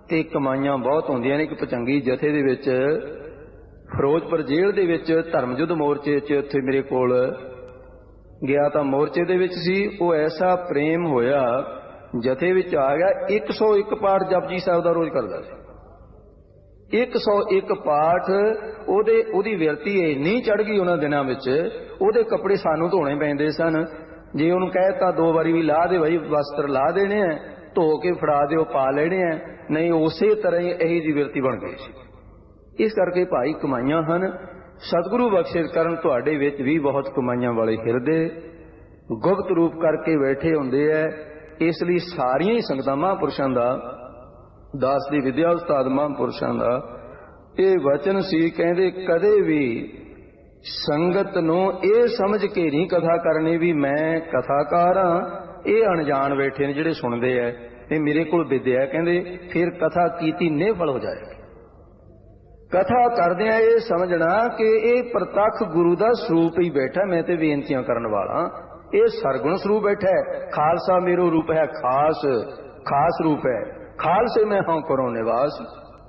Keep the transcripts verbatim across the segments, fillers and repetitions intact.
ਤੇ ਕਮਾਈਆਂ ਬਹੁਤ ਹੁੰਦੀਆਂ ਨੇ। ਇੱਕ ਪਚੰਗੀ ਜਥੇ ਦੇ ਵਿੱਚ ਫਿਰੋਜ਼ਪੁਰ ਜੇਲ੍ਹ ਦੇ ਵਿੱਚ ਧਰਮ ਯੁੱਧ ਮੋਰਚੇ 'ਚ ਉੱਥੇ ਮੇਰੇ ਕੋਲ ਗਿਆ ਤਾਂ ਮੋਰਚੇ ਦੇ ਵਿੱਚ ਸੀ। ਉਹ ਐਸਾ ਪ੍ਰੇਮ ਹੋਇਆ, ਜਥੇ ਵਿੱਚ ਆ ਗਿਆ। ਇੱਕ ਸੌ ਇੱਕ ਪਾਠ ਜਪਜੀ ਸਾਹਿਬ ਦਾ ਰੋਜ਼ ਕਰਦਾ ਸੀ। ਇੱਕ ਸੌ ਇੱਕ ਪਾਠ ਉਹਦੇ ਉਹਦੀ ਵਿਰਤੀ ਇੰਨੀ ਚੜ੍ਹ ਗਈ ਉਹਨਾਂ ਦਿਨਾਂ ਵਿੱਚ, ਉਹਦੇ ਕੱਪੜੇ ਸਾਨੂੰ ਧੋਣੇ ਪੈਂਦੇ ਸਨ। ਜੇ ਉਹਨੂੰ ਕਹਿ ਤਾ ਦੋ ਵਾਰੀ ਵੀ ਲਾ ਦੇ ਭਾਈ, ਵਸਤਰ ਲਾ ਦੇਣੇ ਆ, ਧੋ ਕੇ ਫੜਾ ਦਿਓ, ਪਾ ਲੈਣੇ ਆ, ਨਹੀਂ ਉਸੇ ਤਰ੍ਹਾਂ ਹੀ ਇਹੀ ਜਿਹੀ ਵਿਰਤੀ ਬਣ ਗਈ ਸੀ। ਇਸ ਕਰਕੇ ਭਾਈ ਕਮਾਈਆਂ ਹਨ। ਸਤਿਗੁਰੂ ਬਖਸ਼ਿਸ਼ ਕਰਨ ਤੁਹਾਡੇ ਵਿੱਚ ਵੀ ਬਹੁਤ ਕਮਾਈਆਂ ਵਾਲੇ ਹਿਰਦੇ ਗੁਪਤ ਰੂਪ ਕਰਕੇ ਬੈਠੇ ਹੁੰਦੇ ਐ। ਇਸ ਲਈ ਸਾਰੀਆਂ ਹੀ ਸੰਗਤਾਂ ਮਹਾਂਪੁਰਸ਼ਾਂ ਦਾ, ਦਾਸ ਦੀ ਵਿਦਿਆ ਉਸਤਾਦ ਮਹਾਂਪੁਰਸ਼ਾਂ ਦਾ ਇਹ ਵਚਨ ਸੀ, ਕਹਿੰਦੇ ਕਦੇ ਵੀ ਸੰਗਤ ਨੂੰ ਇਹ ਸਮਝ ਕੇ ਨਹੀਂ ਕਥਾ ਕਰਨੀ ਵੀ ਮੈਂ ਕਥਾਕਾਰ ਹਾਂ। ਇਹ ਅਣਜਾਣ ਬੈਠੇ ਨੇ ਜਿਹੜੇ ਸੁਣਦੇ ਐ, ਇਹ ਮੇਰੇ ਕੋਲ ਵਿਦਿਆ, ਕਹਿੰਦੇ ਫਿਰ ਕਥਾ ਕੀਤੀ ਨਿਫਲ ਹੋ ਜਾਏਗੀ। ਕਥਾ ਕਰਦਿਆਂ ਇਹ ਸਮਝਣਾ ਕਿ ਇਹ ਪ੍ਰਤੱਖ ਗੁਰੂ ਦਾ ਸਰੂਪ ਹੀ ਬੈਠਾ। ਮੈਂ ਤੇ ਬੇਨਤੀਆਂ ਕਰਨ ਵਾਲਾ, ਇਹ ਸਰਗੁਣ ਸਰੂਪ ਬੈਠਾ ਹੈ। ਖਾਲਸਾ ਮੇਰੋ ਰੂਪ ਹੈ ਖਾਸ, ਖਾਸ ਰੂਪ ਹੈ ਖਾਲਸੇ ਮੈਂ ਹਾਂ ਕਰੋ ਨਿਵਾਸ।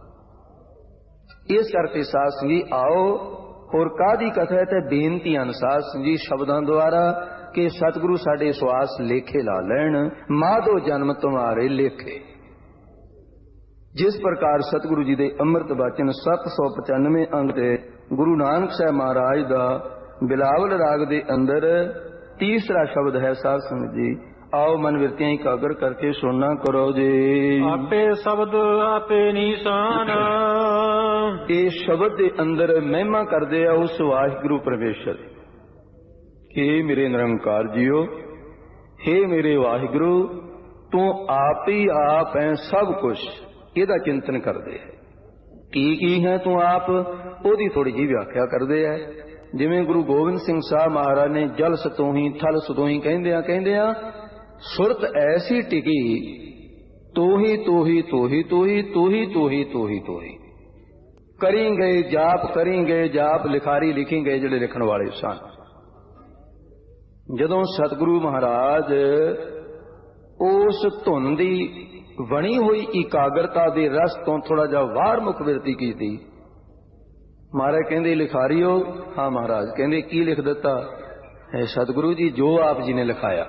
ਇਸ ਕਰਕੇ ਸਾਧ ਸੰਗੀ ਆਓ, ਹੋਰ ਕਾਹਦੀ ਕਥਾ ਹੈ ਤੇ ਬੇਨਤੀਆਂ ਅਨੁਸਾਰ ਸੰਗੀ ਸ਼ਬਦਾਂ ਦੁਆਰਾ ਕਿ ਸਤਿਗੁਰੂ ਸਾਡੇ ਸਵਾਸ ਲੇਖੇ ਲਾ ਲੈਣ। ਮਾਧੋ ਜਨਮ ਤੁਮਾਰੇ ਲੇਖੇ। जिस प्रकार सतगुरु जी के अमृत बचन सत्त सौ पचानवे अंग ते गुरु नानक साहब महाराज का बिलावल राग के अंदर तीसरा शब्द है। साध संगत जी आओ मन विरतियां एकाग्र करके सुनना करो जी। आपे शब्द आपे निशान। ये शब्द के अंदर महिमा करते हैं उस वाहिगुरु परमेश्वर कि मेरे निरंकार जियो, हे मेरे वाहिगुरु तू आप ही आप है सब कुछ। ਇਹਦਾ ਚਿੰਤਨ ਕਰਦੇ ਹੈ ਕੀ ਕੀ ਹੈ ਤੂੰ ਆਪ, ਉਹਦੀ ਥੋੜੀ ਜਿਹੀ ਵਿਆਖਿਆ ਕਰਦੇ ਹੈ। ਜਿਵੇਂ ਗੁਰੂ ਗੋਬਿੰਦ ਸਿੰਘ ਸਾਹਿਬ ਮਹਾਰਾਜ ਨੇ ਜਲ ਸਤੋਂ ਹੀ ਥਲ ਸਤੋਂ ਹੀ ਕਹਿੰਦੇ ਆ ਕਹਿੰਦੇ ਆ ਸੁਰਤ ਐਸੀ ਟਿਕੀ ਤੋ ਹੀ ਤੋ ਹੀ ਤੋ ਹੀ ਤੋ ਹੀ ਤੋ ਹੀ ਤੋ ਹੀ ਤੋ ਹੀ ਤੋ ਹੀ ਕਰੀ ਗਏ ਜਾਪ ਕਰੀ ਗਏ ਜਾਪ ਲਿਖਾਰੀ ਲਿਖੀ ਗਏ ਜਿਹੜੇ ਲਿਖਣ ਵਾਲੇ ਸਨ। ਜਦੋਂ ਸਤਿਗੁਰੂ ਮਹਾਰਾਜ ਉਸ ਧੁਨ ਦੀ बनी हुई इकाग्रता दे रस तो थोड़ा जा वार मुख विरती की। महाराज कहते लिखारी हो? हाँ महाराज। कहते की लिख दिता है? सतगुरु जी जो आप जी ने लिखाया।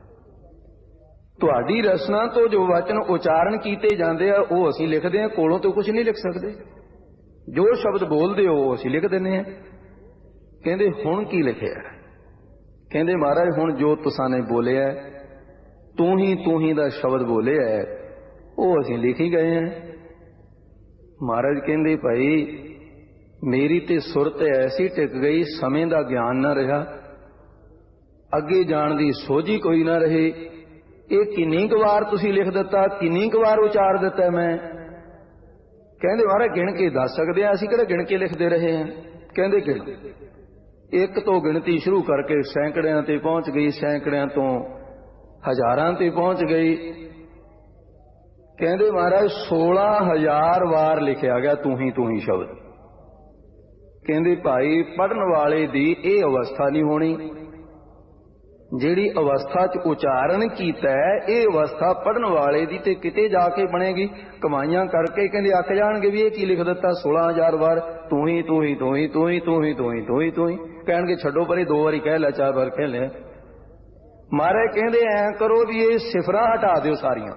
तुहाडी रसना तो जो वचन उचारण किए जाते हैं वो असीं लिखते हैं, कोलों तो कुछ नहीं लिख सकते। जो शब्द बोलते हो असीं लिख देने हैं। कहते हुण की लिखे? कहते महाराज हुण जो तुसां ने बोलिया तू ही तू ही दा शब्द बोलिया है वो असीं लिखी गए हैं। महाराज कहते भाई मेरी ते सुरत ऐसी टिक गई, समय का ज्ञान ना रहा, अगे जान की सोझी कोई ना रही। ये किन्नी क वार तुसीं लिख दिता, किन्नी क वार उचार दिता मैं? कहते महाराज गिण के दस सकते हैं, असीं किहड़ा गिण के लिखते रहे हैं। कहते गिण एक तो गिणती शुरू करके सैकड़ियां ते पहुंच गई, सैकड़ियां तो हजारां ते पहुंच गई। कहते महाराज सोलह हजार वार लिखा गया तू ही तू ही शब्द। कहते भाई पढ़न वाले दी ये अवस्था नहीं होनी, जिहड़ी अवस्था च उचारण कीता है ये अवस्था पढ़न वाले दी ते किते जाके बनेगी। कमाइयां करके कहते अक जाणगे भी ये की लिख दिता सोलह हजार वार तू ही तू ही तू ही तू ही तू ही तू ही तू ही तू ही कहणगे छड्डो परे दो बारी कह लिया चार बार कह लिया। महाराज कहते ऐ करो भी ये सिफरां हटा दिओ, सारियां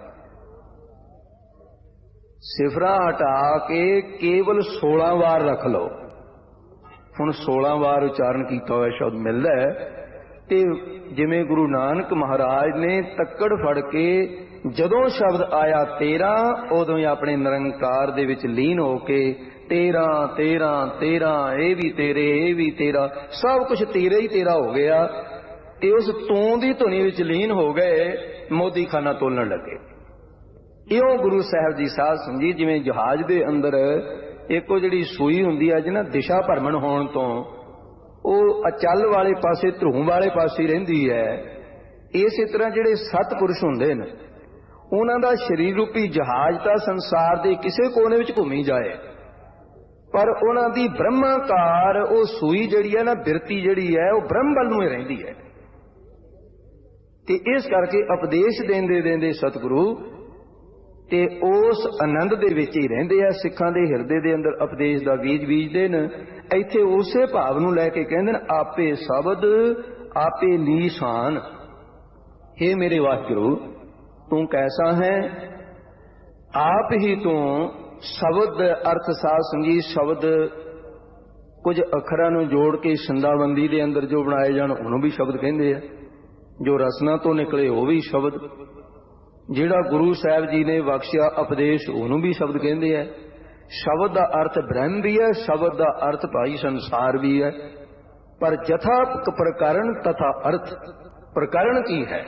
सिफरां हटा के केवल सोलह वार रख लो। हुण सोलह वार उचारण किया हुआ शब्द मिलता है ते जिवें गुरु नानक महाराज ने तक्कड़ फड़ के जदों शब्द आया तेरह उदों ही अपने निरंकार दे विच लीन होके तेरह तेरह तेरह ये भी तेरे ये भी तेरा सब कुछ तेरा ही तेरा हो गया। ते उस तूं दी धुनी विच लीन हो गए, मोदी खाना तोलन लगे। इहो गुरु साहब जी साध संगत जिवें जहाज दे अंदर एक जिहड़ी सूई हुंदी है जिन्हां दिशा भरमण होण तो ਉਹ ਅਚਲ वाले पासे ਧਰੂਮ वाले पासे रहिंदी है। इस तरह जिहड़े सतपुरुष हुंदे ने उन्हां दा शरीर रूपी जहाज तां संसार दे किसे कोने विच घुमी जाए, पर उन्हां दी ब्रह्माकार ਉਹ सूई जिहड़ी है ना बिरती जिहड़ी है ਉਹ ब्रह्म ਵੱਲ ਨੂੰ ਹੀ ਰਹਿੰਦੀ है। ते इस करके उपदेश देंदे देंदे सतगुरु ਤੇ ਉਸ ਆਨੰਦ ਦੇ ਵਿੱਚ ਹੀ ਰਹਿੰਦੇ ਆ। ਸਿੱਖਾਂ ਦੇ ਹਿਰਦੇ ਦੇ ਅੰਦਰ ਉਪਦੇਸ਼ ਦਾ ਬੀਜ ਬੀਜਦੇ ਨੇ। ਇੱਥੇ ਉਸੇ ਭਾਵ ਨੂੰ ਲੈ ਕੇ ਕਹਿੰਦੇ ਨੇ ਆਪੇ ਸ਼ਬਦ ਆਪੇ ਨੀਸ਼ਾਨ। हे ਮੇਰੇ ਵਾਹਿਗੁਰੂ, ਤੂੰ ਕੈਸਾ ਹੈ? ਆਪ ਹੀ ਤੂੰ ਸ਼ਬਦ ਅਰਥ ਸਾਧ ਸੰਗੀਤ ਸ਼ਬਦ ਕੁਝ ਅੱਖਰਾਂ ਨੂੰ ਜੋੜ ਕੇ ਛੰਦਾਬੰਦੀ ਦੇ ਅੰਦਰ ਜੋ ਬਣਾਏ ਜਾਣ ਉਹਨੂੰ ਵੀ ਸ਼ਬਦ ਕਹਿੰਦੇ ਆ। ਜੋ ਰਸਨਾ ਤੋਂ ਨਿਕਲੇ ਉਹ ਵੀ ਸ਼ਬਦ। ਜਿਹੜਾ ਗੁਰੂ ਸਾਹਿਬ ਜੀ ਨੇ ਬਖਸ਼ਿਆ ਉਪਦੇਸ਼ ਉਹਨੂੰ ਵੀ ਸ਼ਬਦ ਕਹਿੰਦੇ ਆ। ਸ਼ਬਦ ਦਾ ਅਰਥ ਬ੍ਰਹਮ ਵੀ ਹੈ, ਸ਼ਬਦ ਦਾ ਅਰਥ ਭਾਈ ਸੰਸਾਰ ਵੀ ਹੈ। ਪਰ ਜਥਾ ਪ੍ਰਕਰਨ ਤਥਾ ਅਰਥ। ਪ੍ਰਕਰਨ ਕੀ ਹੈ?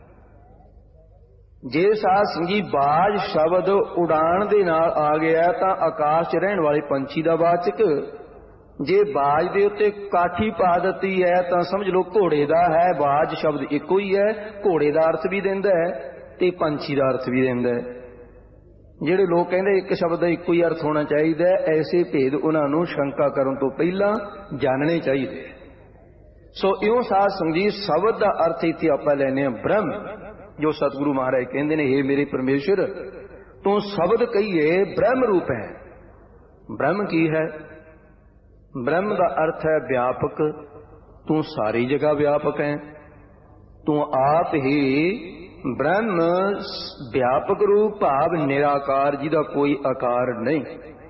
ਜੇ ਸਾਧ ਸੰਗੀਤ ਬਾਜ ਸ਼ਬਦ ਉਡਾਨ ਦੇ ਨਾਲ ਆ ਗਿਆ ਤਾਂ ਆਕਾਸ਼ 'ਚ ਰਹਿਣ ਵਾਲੇ ਪੰਛੀ ਦਾ ਵਾਚਕ। ਜੇ ਬਾਜ ਦੇ ਉੱਤੇ ਕਾਠੀ ਪਾ ਦਿੱਤੀ ਹੈ ਤਾਂ ਸਮਝ ਲਓ ਘੋੜੇ ਦਾ ਹੈ। ਬਾਜ ਸ਼ਬਦ ਇੱਕੋ ਹੀ ਹੈ, ਘੋੜੇ ਦਾ ਅਰਥ ਵੀ ਦਿੰਦਾ ਹੈ ਤੇ ਪੰਛੀ ਦਾ ਅਰਥ ਵੀ ਦਿੰਦਾ ਹੈ। ਜਿਹੜੇ ਲੋਕ ਕਹਿੰਦੇ ਇੱਕ ਸ਼ਬਦ ਦਾ ਇੱਕੋ ਹੀ ਅਰਥ ਹੋਣਾ ਚਾਹੀਦਾ ਹੈ, ਐਸੇ ਭੇਦ ਉਹਨਾਂ ਨੂੰ ਸ਼ੰਕਾ ਕਰਨ ਤੋਂ ਪਹਿਲਾਂ ਜਾਣਨੇ ਚਾਹੀਦੇ। ਸੋ ਇਉਂ ਸਾਧ ਸੰਗੀਤ ਸ਼ਬਦ ਦਾ ਅਰਥ ਇੱਥੇ ਆਪਾਂ ਲੈਨੇ ਆ ਬ੍ਰਹਮ। ਜੋ ਸਤਿਗੁਰੂ ਮਹਾਰਾਜ ਕਹਿੰਦੇ ਨੇ, हे ਮੇਰੇ ਪਰਮੇਸ਼ਰ, ਤੂੰ ਸ਼ਬਦ ਕਹੀਏ ਬ੍ਰਹਮ ਰੂਪ ਹੈ। ਬ੍ਰਹਮ ਕੀ ਹੈ? ਬ੍ਰਹਮ ਦਾ ਅਰਥ ਹੈ ਵਿਆਪਕ। ਤੂੰ ਸਾਰੀ ਜਗ੍ਹਾ ਵਿਆਪਕ ਹੈ। ਤੂੰ ਆਪ ਹੀ ਬ੍ਰਹਮ ਵਿਆਪਕ ਰੂਪ ਭਾਵ ਨਿਰਾਕਾਰ, ਜਿਹਦਾ ਕੋਈ ਆਕਾਰ ਨਹੀਂ।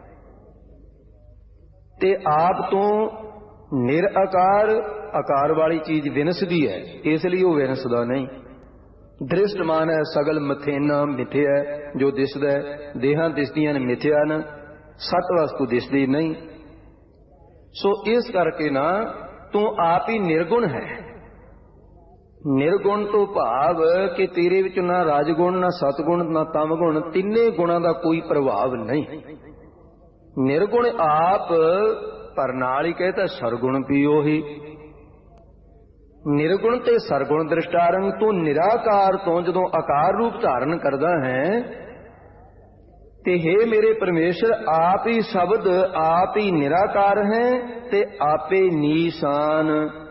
ਤੇ ਆਪ ਤੋਂ ਨਿਰਆਕਾਰ, ਆਕਾਰ ਵਾਲੀ ਚੀਜ਼ ਵਿਨਸਦੀ ਹੈ, ਇਸ ਲਈ ਉਹ ਵਿਨਸਦਾ ਨਹੀਂ। ਦ੍ਰਿਸ਼ਟਮਾਨ ਹੈ ਸਗਲ ਮਥੇਨਾ, ਮਿਥਿਆ ਜੋ ਦਿਸਦਾ ਹੈ। ਦੇਹਾਂ ਦਿਸਦੀਆਂ ਨੇ ਮਿਥਿਆ ਨ, ਸਤ ਵਸਤੂ ਦਿਸਦੀ ਨਹੀਂ। ਸੋ ਇਸ ਕਰਕੇ ਨਾ ਤੂੰ ਆਪ ਹੀ ਨਿਰਗੁਣ ਹੈ। ਨਿਰਗੁਣ ਤੋਂ ਭਾਵ ਕਿ ਤੇਰੇ ਵਿੱਚ ਨਾ ਰਾਜਗੁਣ, ਨਾ ਸਤਗੁਣ, ਨਾ ਤਮਗੁਣ, ਤਿੰਨੇ ਗੁਣਾਂ ਦਾ ਕੋਈ ਪ੍ਰਭਾਵ ਨਹੀਂ। ਨਿਰਗੁਣ ਆਪ, ਪਰ ਨਾਲ ਹੀ ਕਹਤਾ ਸਰਗੁਣ ਵੀ ਉਹੀ। ਨਿਰਗੁਣ ਤੇ ਸਰਗੁਣ ਦ੍ਰਿਸ਼ਟਾਰੰਗ। ਤੂੰ ਨਿਰਾਕਾਰ ਤੋਂ ਜਦੋਂ ਆਕਾਰ ਰੂਪ ਧਾਰਨ ਕਰਦਾ ਹੈ ਤੇ हे ਮੇਰੇ ਪਰਮੇਸ਼ਰ, ਆਪ ਹੀ ਸ਼ਬਦ, ਆਪ ਹੀ ਨਿਰਾਕਾਰ ਹੈ ਤੇ ਆਪੇ ਨੀਸ਼ਾਨ।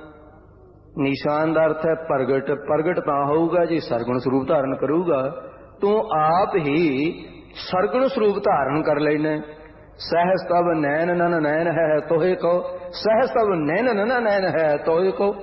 ਨਿਸ਼ਾਨ ਦਾ ਅਰਥ ਹੈ ਪ੍ਰਗਟ। ਪ੍ਰਗਟ ਤਾਂ ਹੋਊਗਾ ਜੇ ਸਰਗੁਣ ਸਰੂਪ ਧਾਰਨ ਕਰੂਗਾ। ਤੂੰ ਆਪ ਹੀ ਸਰਗੁਣ ਸਰੂਪ ਧਾਰਨ ਕਰ ਲੈਣਾ। ਸਹਿਸ ਤਬ ਨੈਣ ਨਨ ਨੈਣ ਹੈ ਤੋਹੇ ਕੋ, ਸਹਿਸ ਤਬ ਨੈਣ ਨਨ ਨੈਣ ਹੈ ਤੋਹੇ ਕੋ।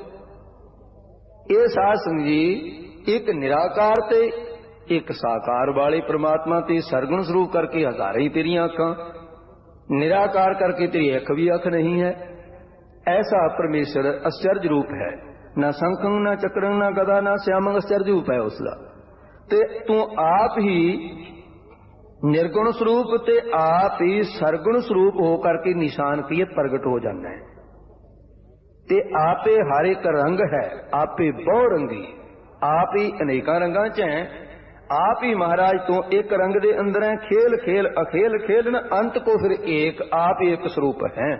ਇਹ ਸਾਧ ਸੰਗਤ ਇੱਕ ਨਿਰਾਕਾਰ ਤੇ ਇੱਕ ਸਾਕਾਰ ਵਾਲੇ ਪ੍ਰਮਾਤਮਾ ਤੇ ਸਰਗੁਣ ਸਰੂਪ ਕਰਕੇ ਹਜ਼ਾਰਾਂ ਹੀ ਤੇਰੀਆਂ ਅੱਖਾਂ, ਨਿਰਾਕਾਰ ਕਰਕੇ ਤੇਰੀ ਇੱਕ ਵੀ ਅੱਖ ਨਹੀਂ ਹੈ। ਐਸਾ ਪਰਮੇਸ਼ਰ ਅਚਰਜ ਰੂਪ ਹੈ। ਨਾ ਸੰਖੰ ਨਾ ਚੱਕਰੰ ਨਾ ਗਦਾ ਨਾ ਸਿਆਮੰ, ਅਚਰਜ ਰੂਪ ਹੈ ਉਸ ਦਾ। ਤੇ ਤੂੰ ਆਪ ਹੀ ਨਿਰਗੁਣ ਸਰੂਪ ਤੇ ਆਪ ਹੀ ਸਰਗੁਣ ਸਰੂਪ ਹੋ ਕਰਕੇ ਨਿਸ਼ਾਨ ਕੀ ਪ੍ਰਗਟ ਹੋ ਜਾਂਦਾ ਹੈ। ਤੇ ਆਪੇ ਹਰ ਇੱਕ ਰੰਗ ਹੈ, ਆਪੇ ਬਹੁ ਰੰਗੀ, ਆਪ ਹੀ ਅਨੇਕਾਂ ਰੰਗਾਂ ਚ ਹੈ। ਆਪ ਹੀ ਮਹਾਰਾਜ ਤੋਂ ਇੱਕ ਰੰਗ ਦੇ ਅੰਦਰ ਹੈ। ਖੇਲ ਖੇਲ ਅਖੇਲ ਖੇਲਨ ਅੰਤ ਕੋ ਫਿਰ ਏਕ, ਆਪ ਹੀ ਇੱਕ ਸਰੂਪ ਹੈ।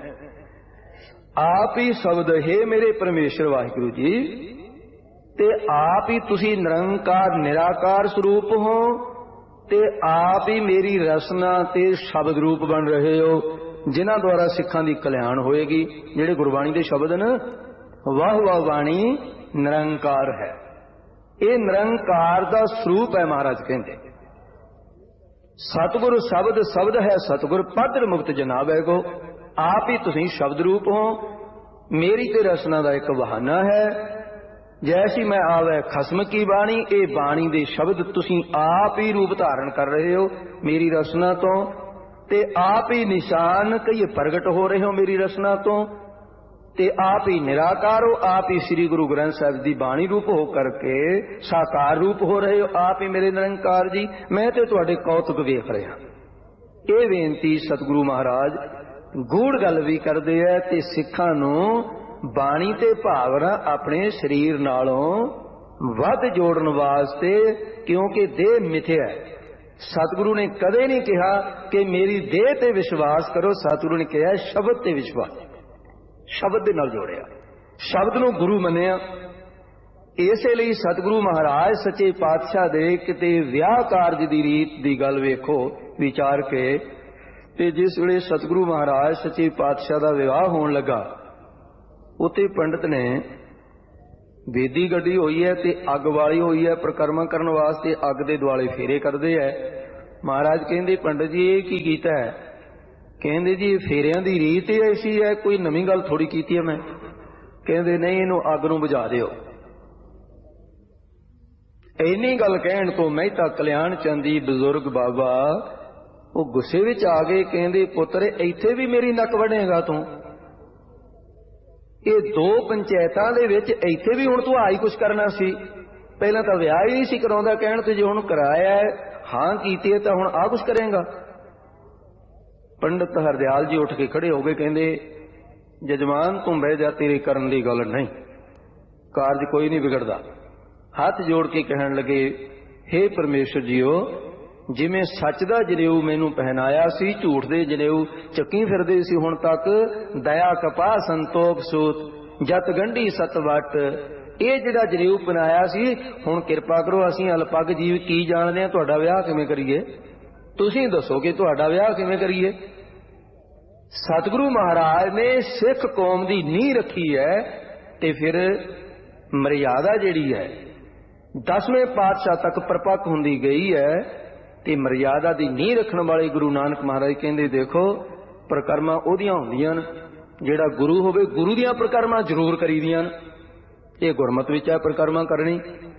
ਆਪ ਹੀ ਸ਼ਬਦ ਹੈ ਮੇਰੇ ਪਰਮੇਸ਼ਰ ਵਾਹਿਗੁਰੂ ਜੀ। ਤੇ ਆਪ ਹੀ ਤੁਸੀਂ ਨਿਰੰਕਾਰ ਨਿਰਾਕਾਰ ਸਰੂਪ ਹੋ ਤੇ ਆਪ ਹੀ ਮੇਰੀ ਰਸਨਾ ਤੇ ਸ਼ਬਦ ਰੂਪ ਬਣ ਰਹੇ ਹੋ, ਜਿਨ੍ਹਾਂ ਦੁਆਰਾ ਸਿੱਖਾਂ ਦੀ ਕਲਿਆਣ ਹੋਏਗੀ। ਜਿਹੜੇ ਗੁਰਬਾਣੀ ਦੇ ਸ਼ਬਦ ਨੇ, ਵਾਹ ਵਾਹ ਬਾਣੀ ਨਿਰੰਕਾਰ ਹੈ। ਇਹ ਨਿਰੰਕਾਰ ਦਾ ਸਰੂਪ ਹੈ। ਮਹਾਰਾਜ ਕਹਿੰਦੇ ਸਤਿਗੁਰ ਸ਼ਬਦ ਸ਼ਬਦ ਹੈ ਸਤਿਗੁਰ ਪਾਦਰ ਮੁਕਤ ਜਨਾਬੈ ਕੋ। ਆਪ ਹੀ ਤੁਸੀਂ ਸ਼ਬਦ ਰੂਪ ਹੋ। ਮੇਰੀ ਤੇ ਰਸਨਾ ਦਾ ਇੱਕ ਬਹਾਨਾ ਹੈ। ਜੈਸੀ ਮੈਂ ਆਵੇ ਖਸਮ ਕੀ ਬਾਣੀ, ਇਹ ਬਾਣੀ ਦੇ ਸ਼ਬਦ ਤੁਸੀਂ ਆਪ ਹੀ ਰੂਪ ਧਾਰਨ ਕਰ ਰਹੇ ਹੋ ਮੇਰੀ ਰਸਨਾ ਤੋਂ। ਤੇ ਆਪ ਹੀ ਨਿਸ਼ਾਨ ਕਈ ਪ੍ਰਗਟ ਹੋ ਰਹੇ ਹੋ ਮੇਰੀ ਰਸਨਾ ਤੋਂ। ਤੇ ਆਪ ਹੀ ਨਿਰਾਕਾਰ ਹੋ। ਆਪ ਹੀ ਸ੍ਰੀ ਗੁਰੂ ਗ੍ਰੰਥ ਸਾਹਿਬ ਦੀ ਬਾਣੀ ਰੂਪ ਹੋ ਕਰਕੇ ਸਾਕਾਰ ਰੂਪ ਹੋ ਰਹੇ ਹੋ। ਆਪ ਹੀ ਮੇਰੇ ਨਿਰੰਕਾਰ ਜੀ। ਮੈਂ ਤੇ ਤੁਹਾਡੇ ਕੌਤਕ ਵੇਖ ਰਿਹਾ। ਇਹ ਬੇਨਤੀ ਸਤਿਗੁਰੂ ਮਹਾਰਾਜ ਗੂੜ ਗੱਲ ਵੀ ਕਰਦੇ ਆ ਤੇ ਸਿੱਖਾਂ ਨੂੰ ਬਾਣੀ ਤੇ ਭਾਵਨਾ ਆਪਣੇ ਸਰੀਰ ਨਾਲੋਂ ਵੱਧ ਜੋੜਨ ਵਾਸਤੇ, ਕਿਉਂਕਿ ਦੇਹ ਮਿਥਿਆ ਹੈ। ਸਤਿਗੁਰੂ ਨੇ ਕਦੇ ਨਹੀਂ ਕਿਹਾ ਕਿ ਮੇਰੀ ਦੇਹ ਤੇ ਵਿਸ਼ਵਾਸ ਕਰੋ। ਸਤਿਗੁਰੂ ਨੇ ਕਿਹਾ ਸ਼ਬਦ ਤੇ ਵਿਸ਼ਵਾਸ। ਸ਼ਬਦ ਦੇ ਨਾਲ ਜੋੜਿਆ, ਸ਼ਬਦ ਨੂੰ ਗੁਰੂ ਮੰਨਿਆ। ਇਸੇ ਲਈ ਸਤਿਗੁਰੂ ਮਹਾਰਾਜ ਸੱਚੇ ਪਾਤਸ਼ਾਹ ਦੇ ਕਿਤੇ ਵਿਆਹ ਕਾਰਜ ਦੀ ਰੀਤ ਦੀ ਗੱਲ ਵੇਖੋ ਵਿਚਾਰ ਕੇ। ਤੇ ਜਿਸ ਵੇਲੇ ਸਤਿਗੁਰੂ ਮਹਾਰਾਜ ਸੱਚੇ ਪਾਤਸ਼ਾਹ ਦਾ ਵਿਆਹ ਹੋਣ ਲੱਗਾ, ਉੱਥੇ ਪੰਡਤ ਨੇ ਵੇਦੀ ਗੱਡੀ ਹੋਈ ਹੈ ਤੇ ਅੱਗ ਵਾਲੀ ਹੋਈ ਹੈ। ਪ੍ਰਕਰਮਾ ਕਰਨ ਵਾਸਤੇ ਅੱਗ ਦੇ ਦੁਆਲੇ ਫੇਰੇ ਕਰਦੇ ਹੈ। महाराज कहते पंडित जी ये की कीता है? कहते जी फेरियां दी रीत ही ऐसी है, कोई नवीं गल थोड़ी कीती है मैं। कहते नहीं, इनू अग नूं बुझा दिओ। इन्नी गल कहण तो मेहता कल्याण चंद जी बजुर्ग बाबा वो गुस्से विच आ गए। कहते पुत्र इत्थे भी मेरी नक वढ़ेगा तू? ये दो पंचायतां दे विच इत्थे भी हुण तू आ ही कुछ करना सी? पहला तो विआह ही नहीं सी कराउंदा, कहण ते जे हुण कराया है, हां कीती है, तो हुण आ कुछ करेगा? पंडित हरदयाल जी उठ के खड़े हो गए। कहते जजमान तू बह जा, तेरी करन दी गल नहीं, कारज कोई नहीं बिगड़दा। हाथ जोड़ के कहन लगे, हे परमेश्वर जीओ, जिवें सच दा जनेऊ मैनू पहनाया सी, झूठ दे जनेऊ चक्की फिरदे सी हुण तक, दया कपा संतोख सूत जत गंढी सत वट, ये जिहड़ा जनेऊ पहनाया सी, हुण किरपा करो असीं अलपग जीव की जाणदे हां, तुहाडा विआह किवें करीए? तुसीं दसो कि तुहाडा विआह किवें करीए? सतगुरु महाराज ने सिख कौम दी नींह रखी है, ते फिर मर्यादा जिहड़ी है दसवें पातशाह तक परपक हुंदी गई है, ते मर्यादा दी नींह रखण वाले गुरु नानक महाराज कहंदे देखो प्रकरमा ओदियां हुंदियां न, जिहड़ा गुरु होवे गुरु दियां प्रकरमा जरूर करीदियां न, ये गुरमत विच है प्रकरमा करनी।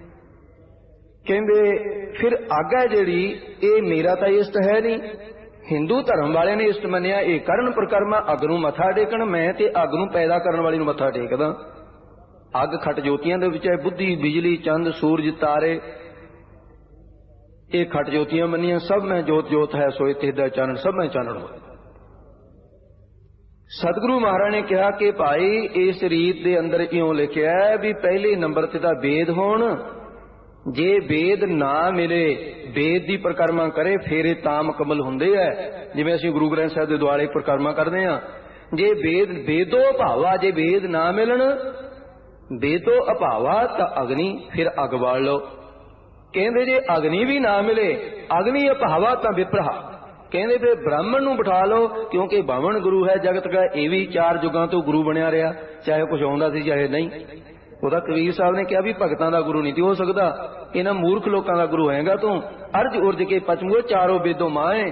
कहंदे फिर आगा जिहड़ी ये मेरा तां इष्ट है नहीं, हिंदू धर्म वाले ने इष्ट मन्निया, ये करन प्रकरमा अग नूं मत्था टेकण, मैं ते अग नूं पैदा करन वाली नूं मत्था टेकदा। अग खट ज्योतियां दे विच है, बुद्धि बिजली चंद सूरज तारे, ये खट ज्योतियां मन्नियां, सब में जोत जोत है सोए तिहदा चानण, सब में चानण हो। सतगुरु महाराज ने कहा कि भाई इस रीत दे अंदर इउं लिखिआ है भी पहले नंबर ते तां वेद होण, जे वेद ना मिले वेद दी प्रकरमा करे फिर ये तां मुकम्मल हुंदे है, जिवें असीं गुरु ग्रंथ साहिब दे दुआले प्रकरमा करदे हां। जे वेद वेदो अभावा, जे वेद ना मिलन वेदो अभावा तां अग्नि, फिर अग बाल लो। कहंदे जे अग्नि भी ना मिले, अग्नि अभावा तां विप्रहा, कहंदे फिर ब्राह्मण नूं बिठा लो, क्योंकि बावण गुरु है जगत का, ये भी चार युगां तो गुरु बनिया रहा, चाहे कुछ आउंदा सी चाहे नहीं। ਉਹਦਾ कबीर साहब ने कहा भी भगतां दा गुरु नहीं हो सकता, इन्हां मूर्ख लोकां दा गुरु होएगा तू, अर्ज उर्ज के पचमूए चारों वेदों माए।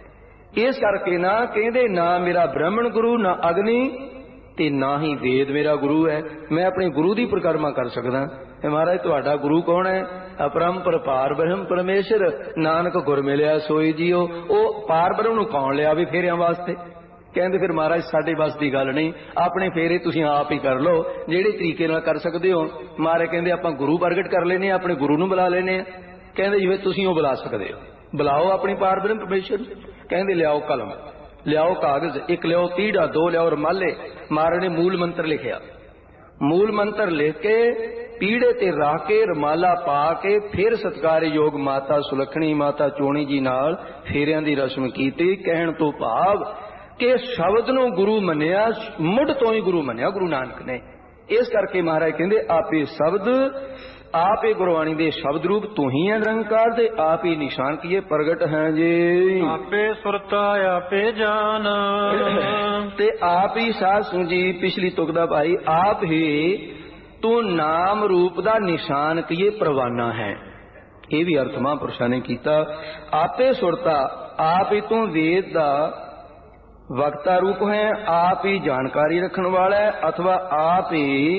इस करके ना कहंदे ना मेरा ब्राह्मण गुरु, ना अग्नि, ते ना ही वेद मेरा गुरु है, मैं अपने गुरु दी परिक्रमा कर सकदा। महाराज तुहाडा गुरु कौन है? अपरंपर पार ब्रह्म परमेश्वर, नानक गुर मिलिया सोई जियो। वो पार ब्रह्म नूं कौन लिया भी फेरियां वास्ते? कहंदे फिर महाराज साडे बस की गल नहीं, अपने फेरे तुसीं आप ही कर लो जिहड़े तरीके नाल कर सकदे हो। महाराज कहंदे आपां गुरु प्रगट कर लेने, अपने गुरु नूं बुला लेने। कहंदे जिवें तुसीं ओ बुला सकदे हो, बुलाओ अपने पार ब्रह्म परमेश्वर। कहंदे लियाओ कलम, लियाओ कागज, एक लियाओ तीड़ा, दो लियाओ रमाले। महाराज ने मूल मंत्र लिखिया, मूल मंत्र लिख के पीड़े ते रख के रमाला पा के फिर सत्कार योग माता सुलखणी माता चोणी जी नाल फेरियां दी रस्म कीती। कहण तो भाव कि शब्द नूं गुरु मन्निया, मुढ़ तो ही गुरु मन्निया गुरु नानक ने। इस करके महाराज कहंदे आपे शब्द, आप ही गुरबाणी दे शब्द रूप तू ही है निरंकार, ते आप ही निशान किए प्रगट हैं जी। आपे सुरता आपे जान, ते आप ही सासू जी पिछली तुक दा भाई, आप ही तू नाम रूप दा निशान किए परवाना है। ये भी अर्थ महापुरुषां ने कीता। आपे सुरता, आप ही तू वेद दा वक्ता रूप है, आप ही जानकारी रखन वाला है, अथवा आप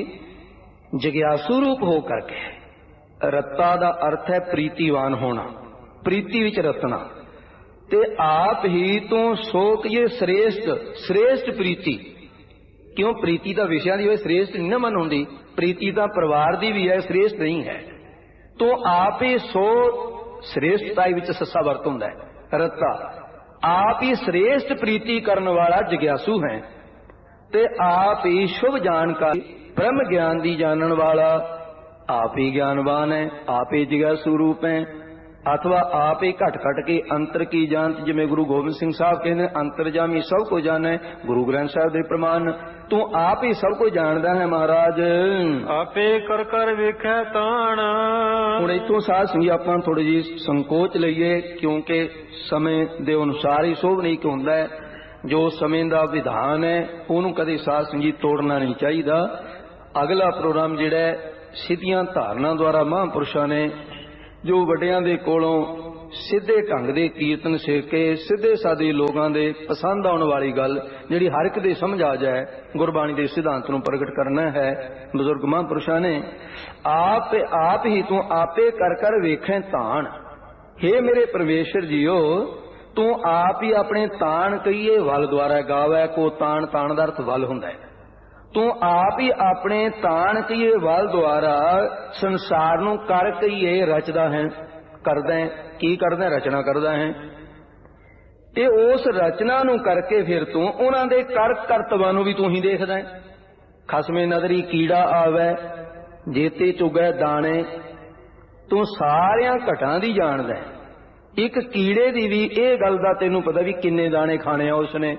ही जिज्ञासु रूप हो करके। रत्ता दा अर्थ है प्रीतिवान होना, प्रीति विच रतना, ते आप ही तो सोक ये श्रेष्ठ श्रेष्ठ प्रीति। क्यों प्रीति का विषय दी श्रेष्ठ नहीं ना मन होंदी, प्रीति का परिवार दी भी है, श्रेष्ठ नहीं है। तो आप ही सो श्रेष्ठता विच सस्सा वर्त हुंदा है रत्ता। आप ही श्रेष्ठ प्रीति करने वाला जिज्ञासु है, ते आप ही शुभ जानकारी ब्रह्म ज्ञान दी जानन वाला, आप ही ज्ञानवान है, आप ही जिज्ञासु रूप है, अथवा आप ही घट घट के अंतर की जानत। जिवें गुरु गोबिंद सिंह साहब कहते अंतरजामी सब को जाने, गुरु ग्रंथ साहिब दे प्रमाण तू आप ही सब को जानदा है महाराज। आपे कर कर वेखै ताण। हुण इत्थों साध संगी आपां थोड़ी जी संकोच लईए, क्योंकि समय दे अनुसार ही शोभ नहीं हुंदा है। जो समय दा विधान है उहनूं कदे साध संगी तोड़ना नहीं चाहिदा। अगला प्रोग्राम जिहड़ा है सिद्धियां धारना द्वारा महापुरुषां ने जो वड्डियां दे कोलों ਸਿੱਧੇ ਢੰਗ ਦੇ ਕੀਰਤਨ ਸਿੱਖ ਕੇ ਸਿੱਧੇ ਸਾਦੇ ਲੋਕਾਂ ਦੇ ਪਸੰਦ ਆਉਣ ਵਾਲੀ ਗੱਲ ਜਿਹੜੀ ਹਰ ਇੱਕ ਦੇ ਸਮਝ ਆ ਜਾਏ, ਗੁਰਬਾਣੀ ਦੇ ਸਿਧਾਂਤ ਨੂੰ ਪ੍ਰਗਟ ਕਰਨਾ ਹੈ। ਬਜ਼ੁਰਗ ਮਹਾਂਪੁਰਸ਼ਾਂ ਨੇ ਆਪ ਆਪ ਹੀ ਤੂੰ ਆਪੇ ਕਰ ਕਰ ਵੇਖੇ ਤਾਣ। हे ਮੇਰੇ ਪਰਮੇਸ਼ਰ ਜੀਓ, ਤੂੰ ਆਪ ਹੀ ਆਪਣੇ ਤਾਣ ਕਹੀਏ ਵੱਲ ਦੁਆਰਾ ਗਾਵੈ ਕੋ ਤਾਣ। ਤਾਣ ਦਾ ਅਰਥ ਵੱਲ ਹੁੰਦਾ ਹੈ। ਤੂੰ ਆਪ ਹੀ ਆਪਣੇ ਤਾਣ ਕਹੀਏ ਵੱਲ ਦੁਆਰਾ ਸੰਸਾਰ ਨੂੰ ਕਰ ਕਹੀਏ ਰਚਦਾ ਹੈ। ਕਰਦਾ ਹੈ ਕੀ ਕਰਦਾ? ਰਚਨਾ ਕਰਦਾ ਹੈ। ਤੇ ਉਸ ਰਚਨਾ ਨੂੰ ਕਰਕੇ ਫਿਰ ਤੂੰ ਉਹਨਾਂ ਦੇ ਕਰ ਕਰਤਵਾਂ ਨੂੰ ਵੀ ਤੂੰ ਹੀ ਦੇਖਦਾ ਹੈ। ਖਸਮੇ ਨਦਰੀ ਕੀੜਾ ਆਵੈ ਜੇਤੇ ਚੁਗੈ ਦਾਣੇ। ਤੂੰ ਸਾਰਿਆਂ ਘਟਾਂ ਦੀ ਜਾਣਦਾ ਹੈ। ਇੱਕ ਕੀੜੇ ਦੀ ਵੀ ਇਹ ਗੱਲ ਦਾ ਤੈਨੂੰ ਪਤਾ ਵੀ ਕਿੰਨੇ ਦਾਣੇ ਖਾਣੇ ਆ ਉਸਨੇ।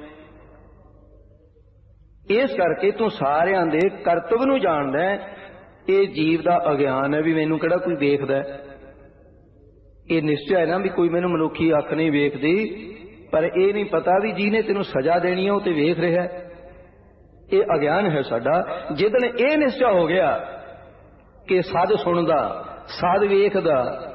ਇਸ ਕਰਕੇ ਤੂੰ ਸਾਰਿਆਂ ਦੇ ਕਰਤਵ ਨੂੰ ਜਾਣਦਾ ਹੈ। ਇਹ ਜੀਵ ਦਾ ਅਗਿਆਨ ਹੈ ਵੀ ਮੈਨੂੰ ਕਿਹੜਾ ਕੋਈ ਵੇਖਦਾ। ਇਹ ਨਿਸ਼ਚੈ ਹੈ ਨਾ ਵੀ ਕੋਈ ਮੈਨੂੰ ਮਨੁੱਖੀ ਅੱਖ ਨਹੀਂ ਵੇਖਦੀ, ਪਰ ਇਹ ਨਹੀਂ ਪਤਾ ਵੀ ਜਿਹਨੇ ਤੈਨੂੰ ਸਜ਼ਾ ਦੇਣੀ ਹੈ ਉਹ ਤੇ ਵੇਖ ਰਿਹਾ। ਇਹ ਅਗਿਆਨ ਹੈ ਸਾਡਾ। ਜਿੱਦਣ ਇਹ ਨਿਸ਼ਚੈ ਹੋ ਗਿਆ ਕਿ ਸੱਚ ਸੁਣਦਾ, ਸੱਚ ਵੇਖਦਾ,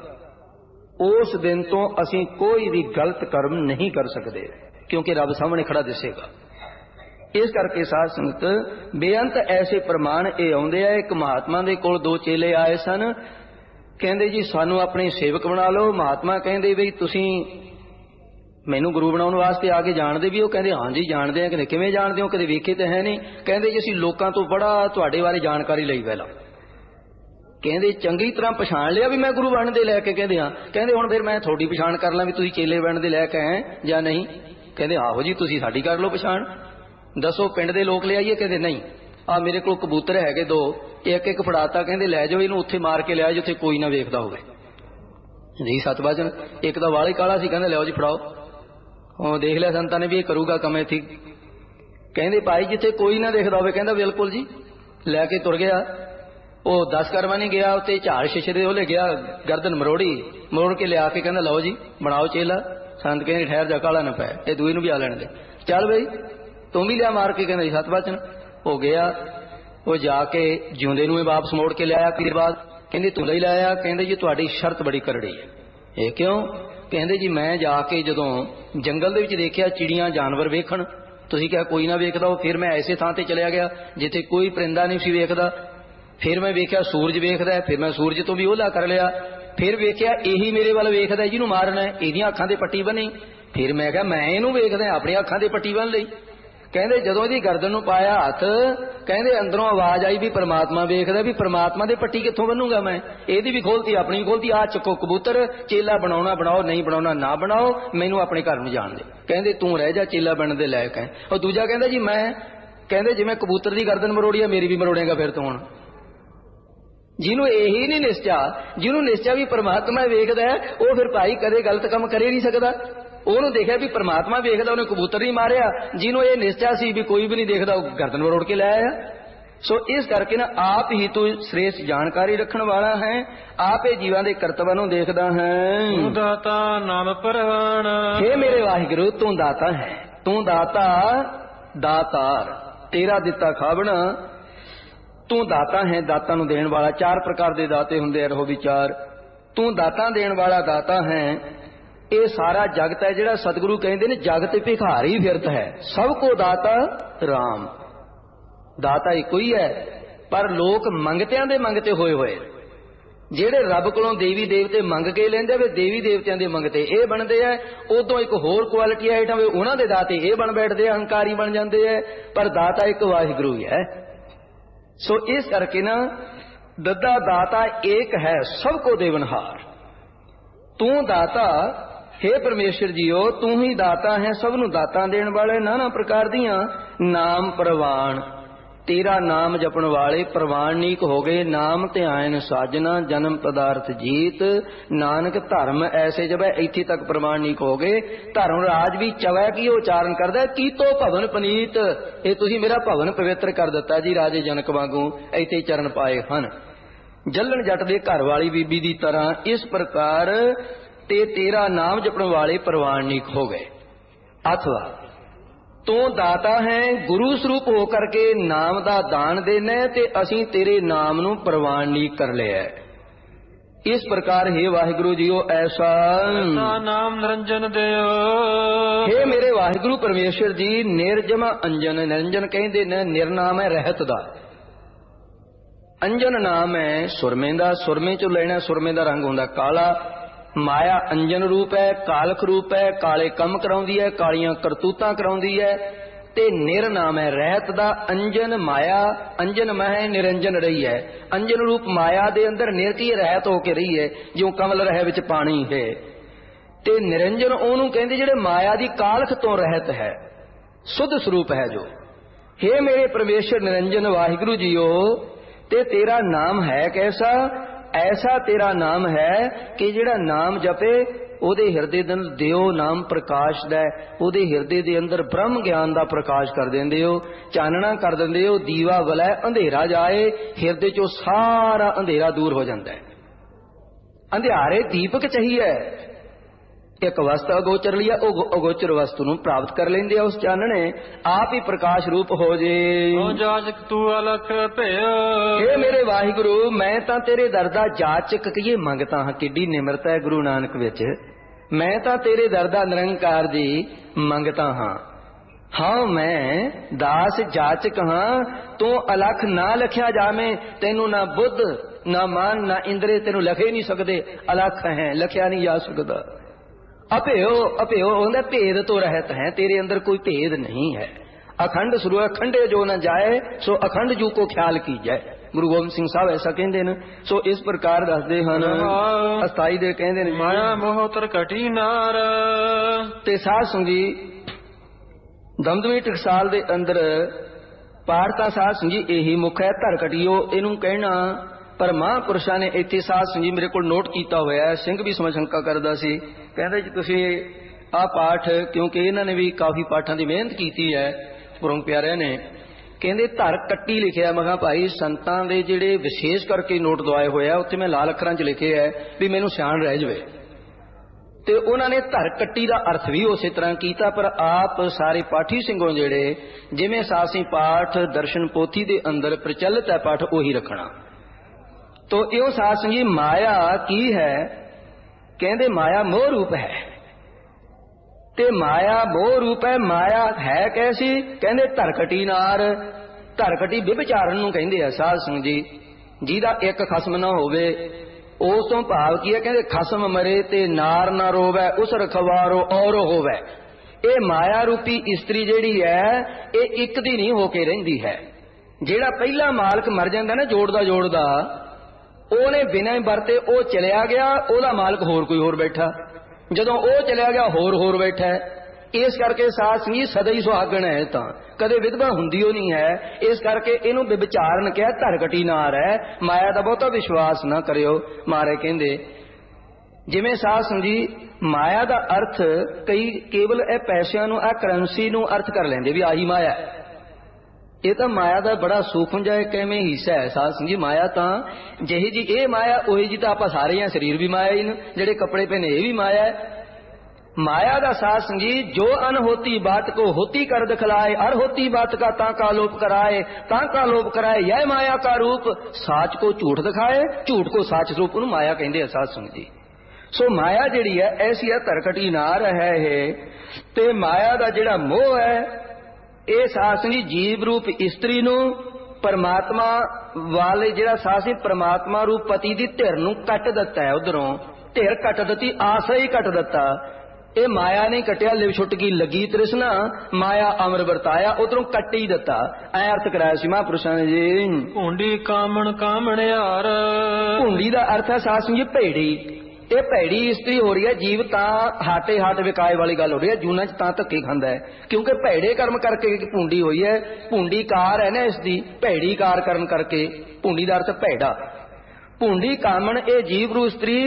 ਉਸ ਦਿਨ ਤੋਂ ਅਸੀਂ ਕੋਈ ਵੀ ਗਲਤ ਕਰਮ ਨਹੀਂ ਕਰ ਸਕਦੇ, ਕਿਉਂਕਿ ਰੱਬ ਸਾਹਮਣੇ ਖੜਾ ਦਿਸੇਗਾ। ਇਸ ਕਰਕੇ ਸਾਧ ਸੰਗਤ ਬੇਅੰਤ ਐਸੇ ਪ੍ਰਮਾਣ ਇਹ ਆਉਂਦੇ ਆ। ਇੱਕ ਮਹਾਤਮਾ ਦੇ ਕੋਲ ਦੋ ਚੇਲੇ ਆਏ ਸਨ, ਕਹਿੰਦੇ ਜੀ ਸਾਨੂੰ ਆਪਣੇ ਸੇਵਕ ਬਣਾ ਲਓ। ਮਹਾਤਮਾ ਕਹਿੰਦੇ ਬਈ ਤੁਸੀਂ ਮੈਨੂੰ ਗੁਰੂ ਬਣਾਉਣ ਵਾਸਤੇ ਆ ਕੇ ਜਾਣਦੇ ਵੀ? ਉਹ ਕਹਿੰਦੇ ਹਾਂਜੀ ਜਾਣਦੇ ਆ। ਕਹਿੰਦੇ ਕਿਵੇਂ ਜਾਣਦੇ ਹੋ? ਕਦੇ ਵੇਖੇ ਤਾਂ ਹੈ ਨਹੀਂ। ਕਹਿੰਦੇ ਜੀ ਅਸੀਂ ਲੋਕਾਂ ਤੋਂ ਬੜਾ ਤੁਹਾਡੇ ਬਾਰੇ ਜਾਣਕਾਰੀ ਲਈ ਪਹਿਲਾਂ। ਕਹਿੰਦੇ ਚੰਗੀ ਤਰ੍ਹਾਂ ਪਛਾਣ ਲਿਆ ਵੀ ਮੈਂ ਗੁਰੂ ਬਣਨ ਦੇ ਲੈ ਕੇ? ਕਹਿੰਦੇ ਹਾਂ। ਕਹਿੰਦੇ ਹੁਣ ਫਿਰ ਮੈਂ ਤੁਹਾਡੀ ਪਛਾਣ ਕਰ ਲਾਂ ਵੀ ਤੁਸੀਂ ਚੇਲੇ ਬਣਨ ਦੇ ਲੈ ਕੇ ਆਏ ਜਾਂ ਨਹੀਂ? ਕਹਿੰਦੇ ਆਹੋ ਜੀ ਤੁਸੀਂ ਸਾਡੀ ਕਰ ਲਓ ਪਛਾਣ। ਦੱਸੋ ਪਿੰਡ ਦੇ ਲੋਕ ਲਿਆਈਏ? ਕਹਿੰਦੇ ਨਹੀਂ, ਆ ਮੇਰੇ ਕੋਲ ਕਬੂਤਰ ਹੈਗੇ ਦੋ, ਇੱਕ ਇੱਕ ਫੜਾਤਾ। ਕਹਿੰਦੇ ਲੈ ਜਾਓ ਇਹਨੂੰ ਉੱਥੇ ਮਾਰ ਕੇ ਲਿਆ ਜਿੱਥੇ ਕੋਈ ਨਾ ਵੇਖਦਾ ਹੋਵੇ। ਜੀ ਸਤ ਵਚਨ। ਇੱਕ ਤਾਂ ਵਾਲੀ ਕਾਲਾ ਸੀ, ਕਹਿੰਦੇ ਲਿਆਓ ਜੀ ਫੜਾਓ। ਉਹ ਦੇਖ ਲਿਆ ਸੰਤਾਂ ਨੇ ਵੀ ਇਹ ਕਰੂਗਾ ਕੰਮ ਇੱਥੇ। ਕਹਿੰਦੇ ਭਾਈ ਜਿੱਥੇ ਕੋਈ ਨਾ ਦੇਖਦਾ ਹੋਵੇ? ਕਹਿੰਦਾ ਬਿਲਕੁਲ ਜੀ। ਲੈ ਕੇ ਤੁਰ ਗਿਆ। ਉਹ ਦਸ ਕਰਮਾ ਨਹੀਂ ਗਿਆ, ਉੱਤੇ ਝਾੜ ਸ਼ੀਸ਼ੇ ਦੇ ਉਹਲੇ ਗਿਆ, ਗਰਦਨ ਮਰੋੜੀ, ਮਰੋੜ ਕੇ ਲਿਆ ਕੇ ਕਹਿੰਦਾ ਲਓ ਜੀ ਬਣਾਓ ਚੇਲਾ। ਸੰਤ ਕਹਿੰਦੇ ਠਹਿਰ ਜਾ ਕਾਲਾ ਨਾ ਪੈ, ਇਹ ਦੂਏ ਨੂੰ ਵੀ ਆ ਲੈਣ ਦੇ। ਚੱਲ ਬਈ ਤੂੰ ਵੀ ਲਿਆ ਮਾਰ ਕੇ। ਕਹਿੰਦਾ ਜੀ ਸਤ ਵਚਨ। ਹੋ ਗਿਆ। ਉਹ ਜਾ ਕੇ ਜਿਉਂਦੇ ਨੂੰ ਵਾਪਸ ਮੋੜ ਕੇ ਲਿਆਇਆ। ਫਿਰ ਬਾਅਦ ਕਹਿੰਦੇ ਤੂੰ ਲਈ ਲਾਇਆ? ਕਹਿੰਦੇ ਜੀ ਤੁਹਾਡੀ ਸ਼ਰਤ ਬੜੀ ਕਰੜੀ ਹੈ। ਇਹ ਕਿਉਂ? ਕਹਿੰਦੇ ਜੀ ਮੈਂ ਜਾ ਕੇ ਜਦੋਂ ਜੰਗਲ ਦੇ ਵਿੱਚ ਦੇਖਿਆ ਚਿੜੀਆਂ ਜਾਨਵਰ ਵੇਖਣ, ਤੁਸੀਂ ਕਿਹਾ ਕੋਈ ਨਾ ਵੇਖਦਾ ਹੋ। ਫਿਰ ਮੈਂ ਐਸੇ ਥਾਂ ਤੇ ਚਲਿਆ ਗਿਆ ਜਿੱਥੇ ਕੋਈ ਪਰਿੰਦਾ ਨਹੀਂ ਸੀ ਵੇਖਦਾ। ਫਿਰ ਮੈਂ ਵੇਖਿਆ ਸੂਰਜ ਵੇਖਦਾ, ਫਿਰ ਮੈਂ ਸੂਰਜ ਤੋਂ ਵੀ ਉਹਲਾ ਕਰ ਲਿਆ। ਫਿਰ ਵੇਖਿਆ ਇਹੀ ਮੇਰੇ ਵੱਲ ਵੇਖਦਾ ਜਿਹਨੂੰ ਮਾਰਨਾ, ਇਹਦੀਆਂ ਅੱਖਾਂ ਤੇ ਪੱਟੀ ਬੰਨੀ। ਫਿਰ ਮੈਂ ਕਿਹਾ ਮੈਂ ਇਹਨੂੰ ਵੇਖਦਾ, ਆਪਣੀਆਂ ਅੱਖਾਂ ਤੇ ਪੱਟੀ ਬੰਨ ਲਈ। ਕਹਿੰਦੇ ਜਦੋਂ ਇਹਦੀ ਗਰਦਨ ਨੂੰ ਪਾਇਆ ਹੱਥ, ਕਹਿੰਦੇ ਅੰਦਰੋਂ ਆਵਾਜ਼ ਆਈ ਵੀ ਪਰਮਾਤਮਾ ਵੇਖਦਾ। ਵੀ ਪਰਮਾਤਮਾ ਦੇ ਪੱਟੀ ਕਿੱਥੋਂ ਬੰਨੂਗਾ ਮੈਂ? ਇਹਦੀ ਵੀ ਖੋਲਤੀ, ਆਪਣੀ ਖੋਲਤੀ। ਆ ਚੱਕੋ ਕਬੂਤਰ, ਚੇਲਾ ਬਣਾਉਣਾ ਬਣਾਓ, ਨਹੀਂ ਬਣਾਉਣਾ ਨਾ ਬਣਾਓ, ਮੈਨੂੰ ਆਪਣੇ ਘਰ ਨੂੰ ਜਾਣ ਦੇ। ਕਹਿੰਦੇ ਤੂੰ ਰਹਿ ਜਾ ਚੇਲਾ ਬਣਨ ਦੇ ਲਾਇਕ ਹੈ। ਉਹ ਦੂਜਾ ਕਹਿੰਦਾ ਜੀ ਮੈਂ, ਕਹਿੰਦੇ ਜਿਵੇਂ ਕਬੂਤਰ ਦੀ ਗਰਦਨ ਮਰੋੜੀ ਆ ਮੇਰੀ ਵੀ ਮਰੋੜੇਗਾ ਫਿਰ ਤੂੰ। ਹੁਣ ਜਿਹਨੂੰ ਇਹੀ ਨਹੀਂ ਨਿਸ਼ਚਾ, ਜਿਹਨੂੰ ਨਿਸ਼ਚਾ ਵੀ ਪਰਮਾਤਮਾ ਵੇਖਦਾ, ਉਹ ਫਿਰ ਭਾਈ ਕਦੇ ਗਲਤ ਕੰਮ ਕਰੇ ਨਹੀਂ ਸਕਦਾ। ਉਹਨੂੰ ਦੇਖਿਆ ਵੀ ਪਰਮਾਤਮਾ ਵੇਖਦਾ, ਉਹਨੇ ਕਬੂਤਰ ਨਹੀਂ ਮਾਰਿਆ। ਜਿਹਨੂੰ ਇਹ ਨਿਸ਼ਚਾ ਸੀ ਵੀ ਕੋਈ ਵੀ ਨਹੀਂ ਦੇਖਦਾ, ਉਹ ਗਰਦਨ ਮਰੋੜ ਕੇ ਲੈ ਆਇਆ। ਸੋ ਇਸ ਕਰਕੇ ਨਾ ਆਪ ਹੀ ਤੂੰ ਸ੍ਰੇਸ਼ਟ ਜਾਣਕਾਰੀ ਰੱਖਣ ਵਾਲਾ ਹੈ, ਆਪੇ ਜੀਵਾਂ ਦੇ ਕਰਤਵਾਂ ਨੂੰ ਦੇਖਦਾ ਹੈ। ਤੂੰ ਦਾਤਾ ਨਾਮ ਪ੍ਰਵਾਨ। ਹੇ ਮੇਰੇ ਵਾਹਿਗੁਰੂ ਤੂੰ ਦਾਤਾ ਹੈ। ਤੂੰ ਦਾਤਾ ਦਾਤਾਰ, ਤੇਰਾ ਦਿੱਤਾ ਖਾਵਣਾ। ਤੂੰ ਦਾਤਾ ਹੈ, ਦਾਤਾ ਨੂੰ ਦੇਣ ਵਾਲਾ। ਚਾਰ ਪ੍ਰਕਾਰ ਦੇ ਦਾਤੇ ਹੁੰਦੇ ਆ, ਰਹੋ ਵਿਚਾਰ। ਤੂੰ ਦਾਤਾ ਦੇਣ ਵਾਲਾ ਦਾਤਾ ਹੈ। ਇਹ ਸਾਰਾ ਜਗਤ ਹੈ ਜਿਹੜਾ ਸਤਿਗੁਰੂ ਕਹਿੰਦੇ ਨੇ ਜਗਤ ਭਿਖਾਰੀ ਫਿਰਤ ਹੈ, ਸਭ ਕੋ ਦਾਤਾ ਰਾਮ। ਦਾਤਾ ਇੱਕੋ ਹੀ ਹੈ, ਪਰ ਲੋਕ ਮੰਗਤਿਆਂ ਦੇ ਮੰਗਤੇ ਹੋਏ ਹੋਏ। ਜਿਹੜੇ ਰੱਬ ਕੋਲੋਂ ਦੇਵੀ ਦੇਵਤੇ ਮੰਗ ਕੇ ਲੈਂਦੇ ਵੇ, ਦੇਵੀ ਦੇਵਤਿਆਂ ਦੇ ਮੰਗਤੇ ਇਹ ਬਣਦੇ ਆ। ਉਦੋਂ ਇੱਕ ਹੋਰ ਕੁਆਲਿਟੀ ਆਈਟਮ ਉਹਨਾਂ ਦੇ ਦਾਤੇ ਇਹ ਬਣ ਬੈਠਦੇ, ਅਹੰਕਾਰੀ ਬਣ ਜਾਂਦੇ ਆ। ਪਰ ਦਾਤਾ ਇੱਕ ਵਾਹਿਗੁਰੂ ਹੀ ਹੈ। ਸੋ ਇਸ ਕਰਕੇ ਨਾ ਦੱਦਾ ਦਾਤਾ ਏਕ ਹੈ, ਸਭ ਕੋ ਦੇਵਨਹਾਰ। ਤੂੰ ਦਾਤਾ हे ਪਰਮੇਸ਼ਰ ਜੀਓ, ਤੂੰ ਹੀ ਦਾਤਾ ਹੈ, ਸਭ ਨੂੰ ਦਾਤਾਂ ਦੇਣ ਵਾਲੇ, ਨਾਨਾ ਪ੍ਰਕਾਰ ਦੀਆਂ ਨਾਮ ਪ੍ਰਵਾਨ। ਤੇਰਾ ਨਾਮ ਜਪਣ ਵਾਲੇ ਪ੍ਰਵਾਨਿਕ ਹੋ ਗਏ। ਨਾਮ ਧਿਆਨ ਸਾਜਨਾ ਜਨਮ ਪਦਾਰਥ ਜੀਤ, ਨਾਨਕ ਧਰਮ ਐਸੇ ਜਬੈ। ਇੱਥੇ ਤੱਕ ਪ੍ਰਵਾਨਿਕ ਹੋ ਗਏ। ਧਰਮ ਰਾਜ ਵੀ ਚਵੈ ਕੀ ਉਚਾਰਨ ਕਰਦਾ, ਕੀਤੋ ਭਵਨ ਪਨੀਤ। ਇਹ ਤੁਸੀਂ ਮੇਰਾ ਭਵਨ ਪਵਿੱਤਰ ਕਰ ਦਿੱਤਾ ਜੀ, ਰਾਜੇ ਜਨਕ ਵਾਂਗੂ ਇੱਥੇ ਚਰਨ ਪਾਏ ਹਨ। ਜੱਲਣ ਜੱਟ ਦੇ ਘਰ ਵਾਲੀ ਬੀਬੀ ਦੀ ਤਰ੍ਹਾਂ ਇਸ ਪ੍ਰਕਾਰ ਤੇ ਤੇਰਾ ਨਾਮ ਜਪਣ ਵਾਲੇ ਪ੍ਰਵਾਨਿਕ ਹੋ ਗਏ। ਅਥਵਾ ਤੂੰ ਦਾਤਾ ਹੈ, ਗੁਰੂ ਸਰੂਪ ਹੋ ਕਰਕੇ ਨਾਮ ਦਾ ਦਾਨ ਦੇਣਾ, ਤੇ ਅਸੀਂ ਤੇਰੇ ਨਾਮ ਨੂੰ ਪ੍ਰਵਾਨਿਕ ਕਰ ਲਿਆ। इस प्रकार हे वाहिगुरु जीओ ऐसा नाम निरंजन दियो। हे मेरे वाहिगुरु परमेश्वर जी, निर्जम अंजन, निरंजन कहते ने निर्नाम है रहत दा, अंजन नाम है सुरमे दा, सुरमे चो लेना, सुरमे दा रंग हुंदा काला, माया अंजन रूप है, कालख रूप है, काले कम कराउंदी है, कालियां करतूतां कराउंदी है, ते निर नाम है रहत दा। अंजन माया, अंजन मह निरंजन रही है, अंजन रूप माया दे अंदर निरती रहत होके रही है, जो कमल रहे विच पानी है। ते निरंजन ओनू कहंदे जिहड़े माया दी कालख तो रहत है, शुद्ध स्वरूप है जो। हे मेरे परमेश्वर निरंजन वाहिगुरु जीओ, ते तेरा नाम है कैसा? ऐसा तेरा नाम है कि जिहड़ा नाम जपे ਉਹਦੇ ਹਿਰਦੇ ਦੇ ਅੰਦਰ ਦਿਓ ਨਾਮ ਪ੍ਰਕਾਸ਼ ਦਾ, ਉਹਦੇ ਹਿਰਦੇ ਦੇ ਅੰਦਰ ਬ੍ਰਹਮ ਗਿਆਨ ਦਾ ਪ੍ਰਕਾਸ਼ ਕਰ ਦਿੰਦੇ ਹੋ, ਚਾਨਣਾ ਕਰ ਦਿੰਦੇ ਹੋ, ਦੀਵਾ ਵਲੈ ਅੰਧੇਰਾ ਜਾਏ, ਹਿਰਦੇ ਚੋਂ ਸਾਰਾ ਅੰਧੇਰਾ ਦੂਰ ਹੋ ਜਾਂਦਾ ਹੈ। ਅੰਧਿਆਰੇ ਦੀਪਕ ਚਾਹੀਏ, ਇੱਕ ਵਸਤ ਅਗੋਚਰ ਲਿਆ, ਉਹ ਅਗੋਚਰ ਵਸਤੂ ਨੂੰ ਪ੍ਰਾਪਤ ਕਰ ਲੈਂਦੇ ਆ, ਉਸ ਚਾਨਣੇ ਆਪ ਹੀ ਪ੍ਰਕਾਸ਼ ਰੂਪ ਹੋ ਜੇ। ਜਾਚਕ ਤੂੰ ਅਲਖ ਭਿਓ। ਇਹ ਮੇਰੇ ਵਾਹਿਗੁਰੂ, ਮੈਂ ਤਾਂ ਤੇਰੇ ਦਰ ਦਾ ਜਾਚਕ ਕਹੀਏ ਮੰਗਤਾ ਹਾਂ, ਕਿੱਡੀ ਨਿਮਰਤਾ ਹੈ ਗੁਰੂ ਨਾਨਕ ਵਿੱਚ। ਮੈਂ ਤਾਂ ਤੇਰੇ ਦਰ ਦਾ ਨਿਰੰਕਾਰ ਦੀ ਮੰਗਤਾ ਹਾਂ, ਹਾਂ ਮੈਂ ਦਾਸ ਜਾਚਕ ਹਾਂ, ਤੂੰ ਅਲਖ ਨਾ ਲਖਿਆ ਜਾਵੇਂ, ਤੈਨੂੰ ਨਾ ਬੁੱਧ ਨਾ ਮਨ ਨਾ ਇੰਦਰੇ ਤੈਨੂੰ ਲਖੇ ਨਹੀਂ ਸਕਦੇ, ਅਲਖ ਹੈ, ਲਖਿਆ ਨਹੀਂ ਜਾ ਸਕਦਾ। अभेयो अभेयो होंदा भेद तो रहत है, तेरे अंदर कोई भेद नहीं है। अखंड स्वरूप अखंडे जो न जाए, सो अखंड जू को ख्याल की जाए। गुरु गोबिंद सिंह साहब ऐसा कहते हैं। सो इस प्रकार दसदे हन, अस्थाई दे कहंदे ने माया मोह तर घटी नार। ते साध संगी दमदमी टकसाल दे अंदर पाठ ता साध संगी यही मुख है, धर घटियो इनू कहना। पर महापुरुषां ने इत्थे साध संगी मेरे को नोट किया होया, सिंह भी समझ शंका करदा सी, कहंदे जी तुसीं आ पाठ, क्योंकि इन्हां ने भी काफी पाठां दी मेहनत कीती है गुरु प्यारिਆਂ ने, कहंदे धर कट्टी लिखिया। मैं कहा भाई संतां दे जिहड़े विशेष करके नोट दवाए होए आ, उत्थे मैं लाल अखरां च लिखे है भी मैनूं सियाण रह जावे, ते उन्हां ने धर कट्टी दा अर्थ भी उसे तरह कीता। पर आप सारे पाठी सिंघों जिहड़े जिवें सासी पाठ दर्शन पोथी दे अंदर प्रचलित है पाठ उही रखना। तो यो साध संगी माया की है? कहंदे माया मोह रूप है, ते माया मोह रूप है। माया है कैसी? कहंदे धरकटी नार, धरकटी विभचारण नूं कहंदे आ साध संग जी, जिहदा एक खसम ना होवे। उस तों भाव की है? कहंदे खसम मरे ते नार ना रोवे, उस रखवारो और होवे। ये माया रूपी इस्त्री जिहड़ी है, ये एक दी नहीं होके रहिंदी है। जिहड़ा पहला मालक मर जांदा ना जोड़दा जोड़दा, ਉਹਨੇ ਬਿਨਾਂ ਹੀ ਵਰਤੇ ਉਹ ਚਲਿਆ ਗਿਆ, ਉਹਦਾ ਮਾਲਕ ਹੋਰ ਕੋਈ ਹੋਰ ਬੈਠਾ, ਜਦੋਂ ਉਹ ਚਲਿਆ ਗਿਆ ਹੋਰ ਹੋਰ ਬੈਠਾ। ਇਸ ਕਰਕੇ ਸਾਧ ਸੰਗੀ ਸਦਾ ਹੀ ਸੁਹਾਗਣ ਹੈ, ਤਾਂ ਕਦੇ ਵਿਧਵਾ ਹੁੰਦੀ ਉਹ ਨਹੀਂ ਹੈ। ਇਸ ਕਰਕੇ ਇਹਨੂੰ ਵਿਚਾਰਨ ਕਿਹਾ ਧਰਕਟੀ ਨਾਰ ਹੈ। ਮਾਇਆ ਦਾ ਬਹੁਤਾ ਵਿਸ਼ਵਾਸ ਨਾ ਕਰਿਓ। ਮਹਾਰਾਜ ਕਹਿੰਦੇ ਜਿਵੇਂ ਸਾਧ ਸੰਗੀ ਮਾਇਆ ਦਾ ਅਰਥ ਕਈ ਕੇਵਲ ਇਹ ਪੈਸਿਆਂ ਨੂੰ, ਇਹ ਕਰੰਸੀ ਨੂੰ ਅਰਥ ਕਰ ਲੈਂਦੇ ਵੀ ਆਹੀ ਮਾਇਆ। ਇਹ ਤਾਂ ਮਾਇਆ ਦਾ ਬੜਾ ਸੂਖਮ ਜਿਹਾ ਕਿਵੇਂ ਹਿੱਸਾ ਹੈ ਸਾਧ ਸੰਗ ਜੀ। ਮਾਇਆ ਤਾਂ ਜਿਹੀ ਜੀ ਇਹ ਮਾਇਆ ਉਹੀ ਜੀ ਤਾਂ ਆਪਾਂ ਸਾਰੇ ਆ, ਸਰੀਰ ਵੀ ਮਾਇਆ ਹੀ ਨੇ, ਜਿਹੜੇ ਕੱਪੜੇ ਪਹਿਨੇ ਇਹ ਵੀ ਮਾਇਆ ਹੈ। माया दा साथ संगी जो अनहोती बात को होती कर दिखलाए, हर होती बात का ताका लोप कराए, ताका लोप कराए, यह माया का रूप। साच को झूठ दिखाए, झूठ को साच रूप उन्हें माया कहते हैं साथ संग जी। सो माया जिहड़ी है ऐसी है तरकटी नार है, है ते माया दा जिहड़ा मोह है ये साथ संगी जीव रूप इस्त्री नूं परमात्मा वाले जिहड़ा सासी परमात्मा रूप पति दी धिर नूं कट दिता है। उधरों धिर कट दिती, आशा ही कट दिता। ये माया ने कटिया, लिव छुट की लगी तृष्णा, माया अमर वरताया, उधरों कट ही दिता। ऐ अर्थ कराया सी महापुरुषां ने जी। भूंडी कामण कामणियार, भूंडी दा अर्थ है साथ संगी भेड़ी। ये भैड़ी इस्त्री हो रही है, जीव तां हाटे हाट विकाए वाली गल हो रही है, जूना च तां धक्के खांदा है क्योंकि भैड़े कर्म करके भूंडी हुई है। भूंडी कार है ना इसदी, भैड़ी कार कर्म करके, भूंडी दा अर्थ भैड़ा। भूंडी कामण ये जीव रू स्त्री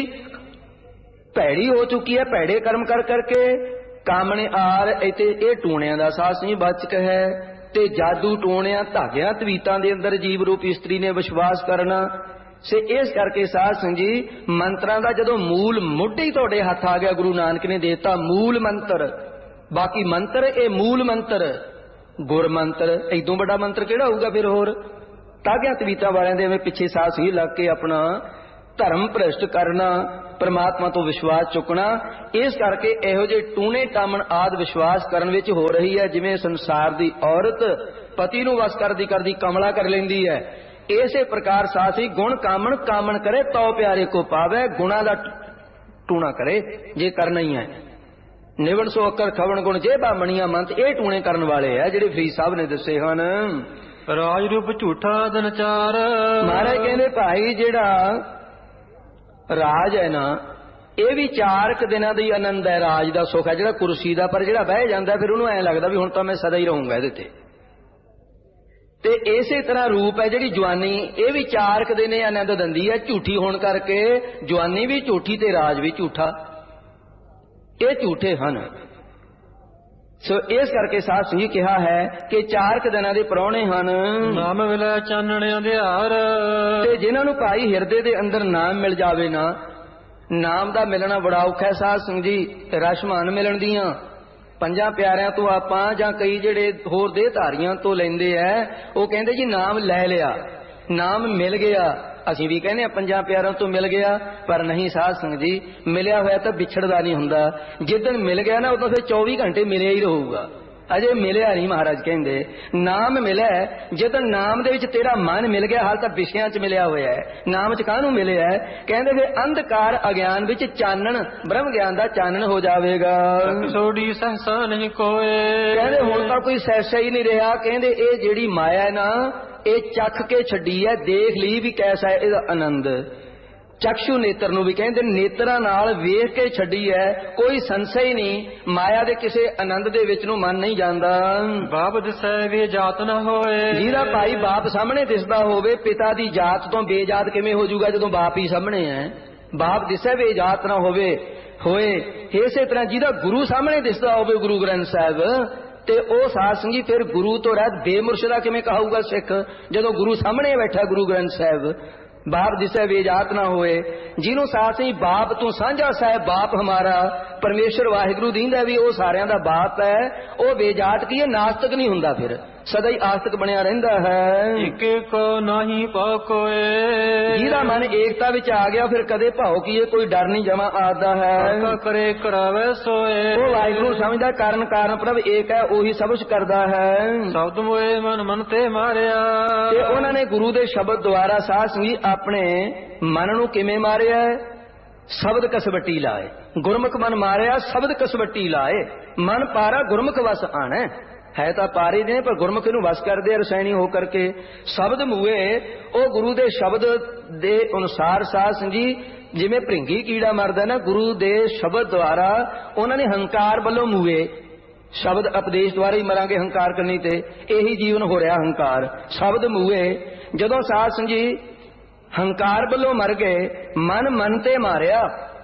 भैड़ी हो चुकी है, भैड़े कर्म कर करके। कामणे आर इते ये टूणियां दा साथ नहीं बचक है, ते जादू टूणियां धागियां तवीतां दे अंदर जीव रूपी स्त्री ने विश्वास करना से। इस करके साध संग जी मंत्रां दा जदों मूल मुढ़ ही तुहाडे हथ आ गया, गुरु नानक ने देता मूल मंत्र। बाकी मंत्र ये मूल मंत्र, गुर मंत्र, इदों बड़ा मंत्र किहड़ा होऊगा फिर होर। धागियां तवीतां वालियां दे पिछे साध संग लग के अपना ਧਰਮ ਭ੍ਰਿਸ਼ਟ ਕਰਨਾ, ਪਰਮਾਤਮਾ ਤੋਂ ਵਿਸ਼ਵਾਸ ਚੁੱਕਣਾ। ਇਸ ਕਰਕੇ ਇਹੋ ਜਿਹੇ ਟੂਣੇ ਟਾਮਣ ਆਦਿ ਵਿਸ਼ਵਾਸ ਕਰਨ ਵਿੱਚ ਹੋ ਰਹੀ ਹੈ। ਜਿਵੇਂ ਸੰਸਾਰ ਦੀ ਔਰਤ ਪਤੀ ਨੂੰ ਵਸ ਕਰਦੀ ਕਰਦੀ ਕਮਲਾ ਕਰ ਲੈਂਦੀ ਹੈ, ਇਸੇ ਪ੍ਰਕਾਰ ਸਾਥੀ ਗੁਣ ਕਾਮਣ ਕਾਮਣ ਕਰੇ ਤਉ ਪਿਆਰੇ ਕੋ ਪਾਵੇ। ਗੁਣਾ ਦਾ ਟੂਣਾ ਕਰੇ ਜੇ ਕਰਨਾ ਹੀ ਹੈ। ਨਿਵਣ ਸੋ ਅੱਕਰ ਖਵਣ ਗੁਣ ਜੇ ਬਾਮਣੀਆਂ ਮੰਤ, ਇਹ ਟੂਣੇ ਕਰਨ ਵਾਲੇ ਹੈ ਜਿਹੜੇ ਫਰੀਦ ਸਾਹਿਬ ਨੇ ਦੱਸੇ ਹਨ। ਰਾਜ ਰੂਪ ਝੂਠਾ ਦਨਚਾਰ। ਮਹਾਰਾਜ ਕਹਿੰਦੇ ਭਾਈ ਜਿਹੜਾ ਰਾਜ ਹੈ ਨਾ, ਇਹ ਵੀ ਚਾਰ ਕੁ ਦਿਨਾਂ ਦਾ ਹੀ ਆਨੰਦ ਹੈ। ਰਾਜ ਦਾ ਸੁੱਖ ਹੈ ਜਿਹੜਾ ਕੁਰਸੀ ਦਾ, ਪਰ ਜਿਹੜਾ ਬਹਿ ਜਾਂਦਾ ਫਿਰ ਉਹਨੂੰ ਐਂ ਲੱਗਦਾ ਵੀ ਹੁਣ ਤਾਂ ਮੈਂ ਸਦਾ ਹੀ ਰਹੂੰਗਾ ਇਹਦੇ ਤੇ। ਤੇ ਇਸੇ ਤਰ੍ਹਾਂ ਰੂਪ ਹੈ ਜਿਹੜੀ ਜਵਾਨੀ, ਇਹ ਵੀ ਚਾਰ ਕੁ ਦਿਨ ਆਨੰਦ ਦਿੰਦੀ ਹੈ। ਝੂਠੀ ਹੋਣ ਕਰਕੇ ਜਵਾਨੀ ਵੀ ਝੂਠੀ ਤੇ ਰਾਜ ਵੀ ਝੂਠਾ, ਇਹ ਝੂਠੇ ਹਨ। ਸੋ ਇਸ ਕਰਕੇ ਸਾਧ ਸੰਗੀ ਕਿਹਾ ਹੈ ਕਿ ਚਾਰ ਕੁ ਦਿਨਾਂ ਦੇ ਪ੍ਰਾਹੁਣੇ ਹਨ। ਨਾਮ ਮਿਲੈ ਚਾਨਣ ਅੰਧਿਆਰ। ਤੇ ਜਿਨ੍ਹਾਂ ਨੂੰ ਭਾਈ ਹਿਰਦੇ ਦੇ ਅੰਦਰ ਨਾਮ ਮਿਲ ਜਾਵੇ ਨਾ, ਨਾਮ ਦਾ ਮਿਲਣਾ ਬੜਾ ਔਖਾ ਹੈ ਸਾਧ ਸੰਗ ਜੀ। ਰਸ਼ਮਾਨ ਮਿਲਣ ਦੀਆਂ ਪੰਜਾਂ ਪਿਆਰਿਆਂ ਤੋਂ ਆਪਾਂ ਜਾਂ ਕਈ ਜਿਹੜੇ ਹੋਰ ਦੇਹ ਧਾਰੀਆਂ ਤੋਂ ਲੈਂਦੇ ਐ, ਉਹ ਕਹਿੰਦੇ ਜੀ ਨਾਮ ਲੈ ਲਿਆ, ਨਾਮ ਮਿਲ ਗਿਆ। ਅਸੀਂ ਵੀ ਕਹਿੰਦੇ ਆ ਪੰਜਾਂ ਪਿਆਰਿਆਂ ਤੋਂ ਮਿਲ ਗਿਆ, ਪਰ ਨਹੀਂ ਸਾਧ ਸੰਗਤ ਜੀ, ਮਿਲਿਆ ਹੋਇਆ ਤਾਂ ਵਿਛੜਦਾ ਨਹੀਂ ਹੁੰਦਾ। ਜਿੱਦਣ ਮਿਲ ਗਿਆ ਨਾ ਉਦੋਂ ਫਿਰ ਚੌਵੀ ਘੰਟੇ ਮਿਲਿਆ ਹੀ ਰਹੂਗਾ। ਅਜੇ ਮਿਲਿਆ ਨਹੀਂ। ਮਹਾਰਾਜ ਕਹਿੰਦੇ ਨਾਮ ਮਿਲਿਆ, ਜਦੋਂ ਨਾਮ ਦੇ ਵਿੱਚ ਤੇਰਾ ਮਨ ਮਿਲ ਗਿਆ, ਹਾਲ ਤਾਂ ਵਿਸ਼ਿਆਂ 'ਚ ਮਿਲਿਆ ਹੋਇਆ ਹੈ, ਨਾਮ 'ਚ ਕਾਹਨੂੰ ਮਿਲਿਆ? ਕਹਿੰਦੇ ਫਿਰ ਅੰਧਕਾਰ ਅਗਿਆਨ ਵਿੱਚ ਚਾਨਣ, ਬ੍ਰਹਮ ਗਿਆਨ ਦਾ ਚਾਨਣ ਹੋ ਜਾਵੇਗਾ। ਸੋੜੀ ਸਹਸਾ ਨਹੀਂ ਕੋਏ। ਕਹਿੰਦੇ ਹੁਣ ਤਾਂ ਕੋਈ ਸਹਿਸਾ ਹੀ ਨਹੀਂ ਰਿਹਾ। ਕਹਿੰਦੇ ਇਹ ਜਿਹੜੀ ਮਾਇਆ ਹੈ ਨਾ, ਇਹ ਚੱਖ ਕੇ ਛੱਡੀ ਹੈ, ਦੇਖ ਲਈ ਵੀ ਕੈਸਾ ਹੈ ਇਹਦਾ ਆਨੰਦ। ਚਕਸ਼ੂ ਨੇਤਰ ਨੂੰ ਵੀ ਕਹਿੰਦੇ ਨੇਤਰਾਂ ਨਾਲ ਵੇਖ ਕੇ ਛੱਡੀ ਹੈ, ਕੋਈ ਸੰਸ਼ਾ ਹੀ ਨਹੀਂ। ਮਾਇਆ ਦੇ ਕਿਸੇ ਆਨੰਦ ਦੇ ਵਿੱਚ ਨੂੰ ਮਨ ਨਹੀਂ ਜਾਂਦਾ। ਬਾਪ ਦਿਸੈ ਵੀ ਜਾਤ ਨਾ ਹੋਏ। ਜਿਹਦਾ ਭਾਈ ਬਾਪ ਸਾਹਮਣੇ ਦਿਸਦਾ ਹੋਵੇ, ਪਿਤਾ ਦੀ ਜਾਤ ਤੋਂ ਬੇਜਾਤ ਕਿਵੇਂ ਹੋ ਜਾਊਗਾ ਜਦੋਂ ਬਾਪ ਹੀ ਸਾਹਮਣੇ ਹੈ? ਬਾਪ ਦਿਸੈ ਵੀ ਜਾਤ ਨਾ ਹੋਵੇ ਹੋਏ। ਇਸੇ ਤਰ੍ਹਾਂ ਜਿਹਦਾ ਗੁਰੂ ਸਾਹਮਣੇ ਦਿਸਦਾ ਹੋਵੇ, ਗੁਰੂ ਗ੍ਰੰਥ ਸਾਹਿਬ, ਤੇ ਉਹ ਸਾਧ ਸੰਗੀ ਫਿਰ ਗੁਰੂ ਤੋਂ ਰਹਿਤ ਬੇਮੁਰਸ਼ਿਦਾ ਕਿਵੇਂ ਕਹਾਊਗਾ ਸਿੱਖ, ਜਦੋਂ ਗੁਰੂ ਸਾਹਮਣੇ ਬੈਠਾ ਗੁਰੂ ਗ੍ਰੰਥ ਸਾਹਿਬ। ਬਾਪ ਦਿਸੈ ਵੇਜਾਤ ਨਾ ਹੋਏ। ਜਿਹਨੂੰ ਸਾਧ ਸੰਗੀ ਬਾਪ ਤੋਂ ਸਾਂਝਾ ਸਾਹਿਬ, ਬਾਪ ਹਮਾਰਾ ਪਰਮੇਸ਼ਰ ਵਾਹਿਗੁਰੂ ਦੀਂਦਾ ਵੀ ਉਹ ਸਾਰਿਆਂ ਦਾ ਬਾਪ ਹੈ, ਉਹ ਵੇਜਾਤ ਕੀ ਹੈ? ਨਾਸਤਕ ਨਹੀਂ ਹੁੰਦਾ, ਫਿਰ ਸਦਾ ਹੀ ਆਸਤਕ ਬਣਿਆ ਰਹਿੰਦਾ ਹੈ। ਇੱਕ ਕੋ ਨਹੀਂ ਪਾਉ ਕੋਏ। ਜਿਹਦਾ ਮਨ ਏਕਤਾ ਵਿੱਚ ਆ ਗਿਆ, ਫਿਰ ਕਦੇ ਭਾਉ ਕੀ ਹੈ, ਕੋਈ ਡਰ ਨਹੀਂ ਜਮਾ ਆਦਾ ਹੈ। ਕਰੇ ਕਰਾਵੇ ਸੋਏ। ਉਹ ਵਾਹਿਗੁਰੂ ਸਮਝਦਾ ਕਾਰਨ ਕਾਰਨ ਪ੍ਰਭ ਏਕ ਹੈ, ਉਹੀ ਸਭ ਕੁਝ ਕਰਦਾ ਹੈ। ਸ਼ਬਦ ਮੋਏ ਮਨ ਮਨ ਤੇ ਮਾਰਿਆ। ਤੇ ਉਹਨਾਂ ਨੇ ਗੁਰੂ ਦੇ ਸ਼ਬਦ ਦੁਆਰਾ ਸਾਧ ਸੰਗੀ ਆਪਣੇ ਮਨ ਨੂੰ ਕਿਵੇਂ ਮਾਰਿਆ? ਸ਼ਬਦ ਕਸਵੱਟੀ ਲਾਏ। ਗੁਰਮੁਖ ਮਨ ਮਾਰਿਆ, ਸ਼ਬਦ ਕਸਵੱਟੀ ਲਾਏ। ਮਨ ਪਾਰਾ ਗੁਰਮੁਖ ਵਸ ਆਣਾ ਹੈ, ਤਾਂ ਪਾਰੀ ਨੇ ਪਰ ਗੁਰਮੁਖ ਨੂੰ ਵਸ ਕਰਦੇ ਰਸਾਇਣੀ ਹੋ ਕਰਕੇ। ਸ਼ਬਦ ਮੂਏ, ਉਹ ਗੁਰੂ ਦੇ ਸ਼ਬਦ ਦੇ ਅਨੁਸਾਰ ਸਾਧ ਸੰਗੀ ਜਿਵੇਂ ਭ੍ਰਿੰਗੀ ਕੀੜਾ ਮਰਦਾ ਨਾ, ਗੁਰੂ ਦੇ ਸ਼ਬਦ ਦੁਆਰਾ ਉਹਨਾਂ ਨੇ ਹੰਕਾਰ ਵੱਲੋਂ ਮੂਏ। ਸ਼ਬਦ ਉਪਦੇਸ਼ ਦੁਆਰਾ ਹੀ ਮਰਾਂਗੇ ਹੰਕਾਰ ਕਰਨੀ ਤੇ, ਇਹੀ ਜੀਵਨ ਹੋ ਰਿਹਾ ਹੰਕਾਰ। ਸ਼ਬਦ ਮੂਏ ਜਦੋਂ ਸਾਧ ਸੰਗੀ ਹੰਕਾਰ ਵੱਲੋਂ ਮਰ ਗਏ, ਮਨ ਮਨ ਤੇ ਮਾਰਿਆ।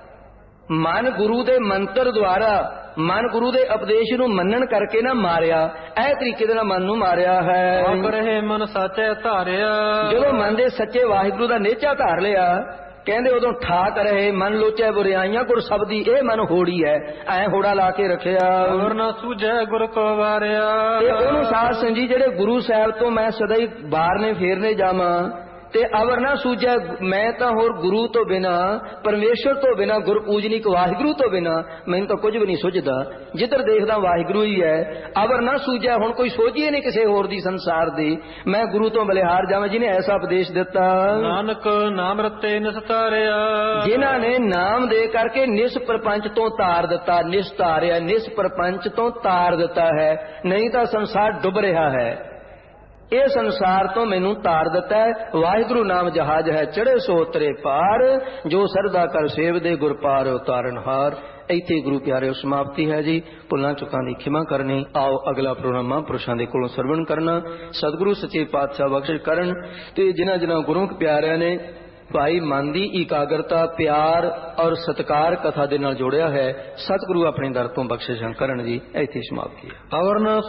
ਮਨ ਗੁਰੂ ਦੇ ਮੰਤਰ ਦੁਆਰਾ, ਮਨ ਗੁਰੂ ਦੇ ਉਪਦੇਸ਼ ਨੂੰ ਮੰਨਣ ਕਰਕੇ ਨਾ ਮਾਰਿਆ। ਇਹ ਤਰੀਕੇ ਦੇ ਨਾਲ ਮਨ ਨੂੰ ਮਾਰਿਆ ਹੈ। ਆਪ ਰਹੇ ਮਨ ਸੱਚੇ ਧਾਰਿਆ। ਜਦੋਂ ਮਨ ਦੇ ਸੱਚੇ ਵਾਹਿਗੁਰੂ ਦਾ ਨੇਚਾ ਧਾਰ ਲਿਆ, ਕਹਿੰਦੇ ਉਦੋਂ ਠਾਕ ਰਹੇ ਮਨ ਲੋਚੈ ਬੁਰਿਆਈਆਂ ਗੁਰ ਸ਼ਬਦੀ। ਇਹ ਮਨ ਹੋੜੀ ਹੈ, ਐ ਹੋੜਾ ਲਾ ਕੇ ਰੱਖਿਆ। ਹੋਰ ਨਾ ਸੂਝੈ ਗੁਰ ਕੋ ਵਾਰਿਆ। ਤੇ ਉਹਨੂੰ ਸਾਧ ਸੰਜੀ ਜਿਹੜੇ ਗੁਰੂ ਸਾਹਿਬ ਤੋਂ ਮੈਂ ਸਦਾ ਹੀ ਬਾਹਰਨੇ ਫੇਰਨੇ ਜਾਵਾਂ, ਤੇ ਅਵਰ ਨਾ ਸੂਝੈ, ਮੈਂ ਤਾਂ ਹੋਰ ਗੁਰੂ ਤੋਂ ਬਿਨਾ, ਪਰਮੇਸ਼ਰ ਤੋਂ ਬਿਨਾ, ਗੁਰ ਪੂਜਨੀਕ ਵਾਹਿਗੁਰੂ ਤੋਂ ਬਿਨਾ ਮੈਨੂੰ ਤਾਂ ਕੁਝ ਵੀ ਨਹੀਂ ਸੁਝਦਾ। ਜਿੱਧਰ ਦੇਖਦਾ ਵਾਹਿਗੁਰੂ ਹੀ ਹੈ। ਅਵਰ ਨਾ ਸੂਝੈ, ਹੁਣ ਕੋਈ ਸੋਝੀ ਨਹੀਂ ਕਿਸੇ ਹੋਰ ਦੀ ਸੰਸਾਰ ਦੀ। ਮੈਂ ਗੁਰੂ ਤੋਂ ਬਲਿਹਾਰ ਜਾਵਾਂ ਜਿਹਨੇ ਐਸਾ ਉਪਦੇਸ਼ ਦਿੱਤਾ। ਨਾਨਕ ਨਾਮ ਰਤੇ ਨਿਸਤਾਰਿਆ। ਜਿਨ੍ਹਾਂ ਨੇ ਨਾਮ ਦੇ ਕਰਕੇ ਨਿਸ ਪ੍ਰਪੰਚ ਤੋਂ ਤਾਰ ਦਿੱਤਾ। ਨਿਸ ਤਾਰਿਆ, ਨਿਸ ਪ੍ਰਪੰਚ ਤੋਂ ਤਾਰ ਦਿੱਤਾ ਹੈ, ਨਹੀਂ ਤਾਂ ਸੰਸਾਰ ਡੁੱਬ ਰਿਹਾ ਹੈ। ਇਹ ਸੰਸਾਰ ਤੋਂ ਮੈਨੂੰ ਤਾਰ ਦਿੱਤਾ ਹੈ। ਵਾਹਿਗੁਰੂ ਨਾਮ ਜਹਾਜ ਹੈ, ਚੜੇ ਸੋ ਉਤਰੇ ਪਾਰ। ਜੋ ਸਰਦਾ ਕਰ ਸੇਵਦੇ ਗੁਰ ਪਾਰ ਉਤਾਰਨ ਹਾਰ। ਇੱਥੇ ਗੁਰੂ ਪਿਆਰਿਓ ਸਮਾਪਤੀ ਹੈ ਜੀ। ਭੁੱਲਾਂ ਚੁੱਕਾਂ ਦੀ ਖਿਮਾ ਕਰਨੀ। ਆਓ ਅਗਲਾ ਪ੍ਰੋਗਰਾਮ ਮਹਾਂਪੁਰਸ਼ਾਂ ਦੇ ਕੋਲੋਂ ਸਰਵਣ ਕਰਨਾ। ਸਤਿਗੁਰੂ ਸੱਚੇ ਪਾਤਸ਼ਾਹ ਬਖਸ਼ਿਸ਼ ਕਰਨ। ਤੇ ਜਿਨ੍ਹਾਂ ਜਿਨ੍ਹਾਂ ਗੁਰੂ ਪਿਆਰਿਆਂ ਨੇ ਭਾਈ ਮਨ ਦੀ ਇਕਾਗਰਤਾ, ਪਿਆਰ ਔਰ ਸਤਿਕਾਰ ਕਥਾ ਦੇ ਨਾਲ ਜੋੜਿਆ ਹੈ, ਸਤਿਗੁਰੂ ਆਪਣੇ ਦਰ ਤੋਂ ਬਖਸ਼ਿਸ਼ਾਂ ਕਰਨ ਜੀ। ਇੱਥੇ ਸਮਾਪਤੀ ਹੈ। ਅਵਰ ਨਾ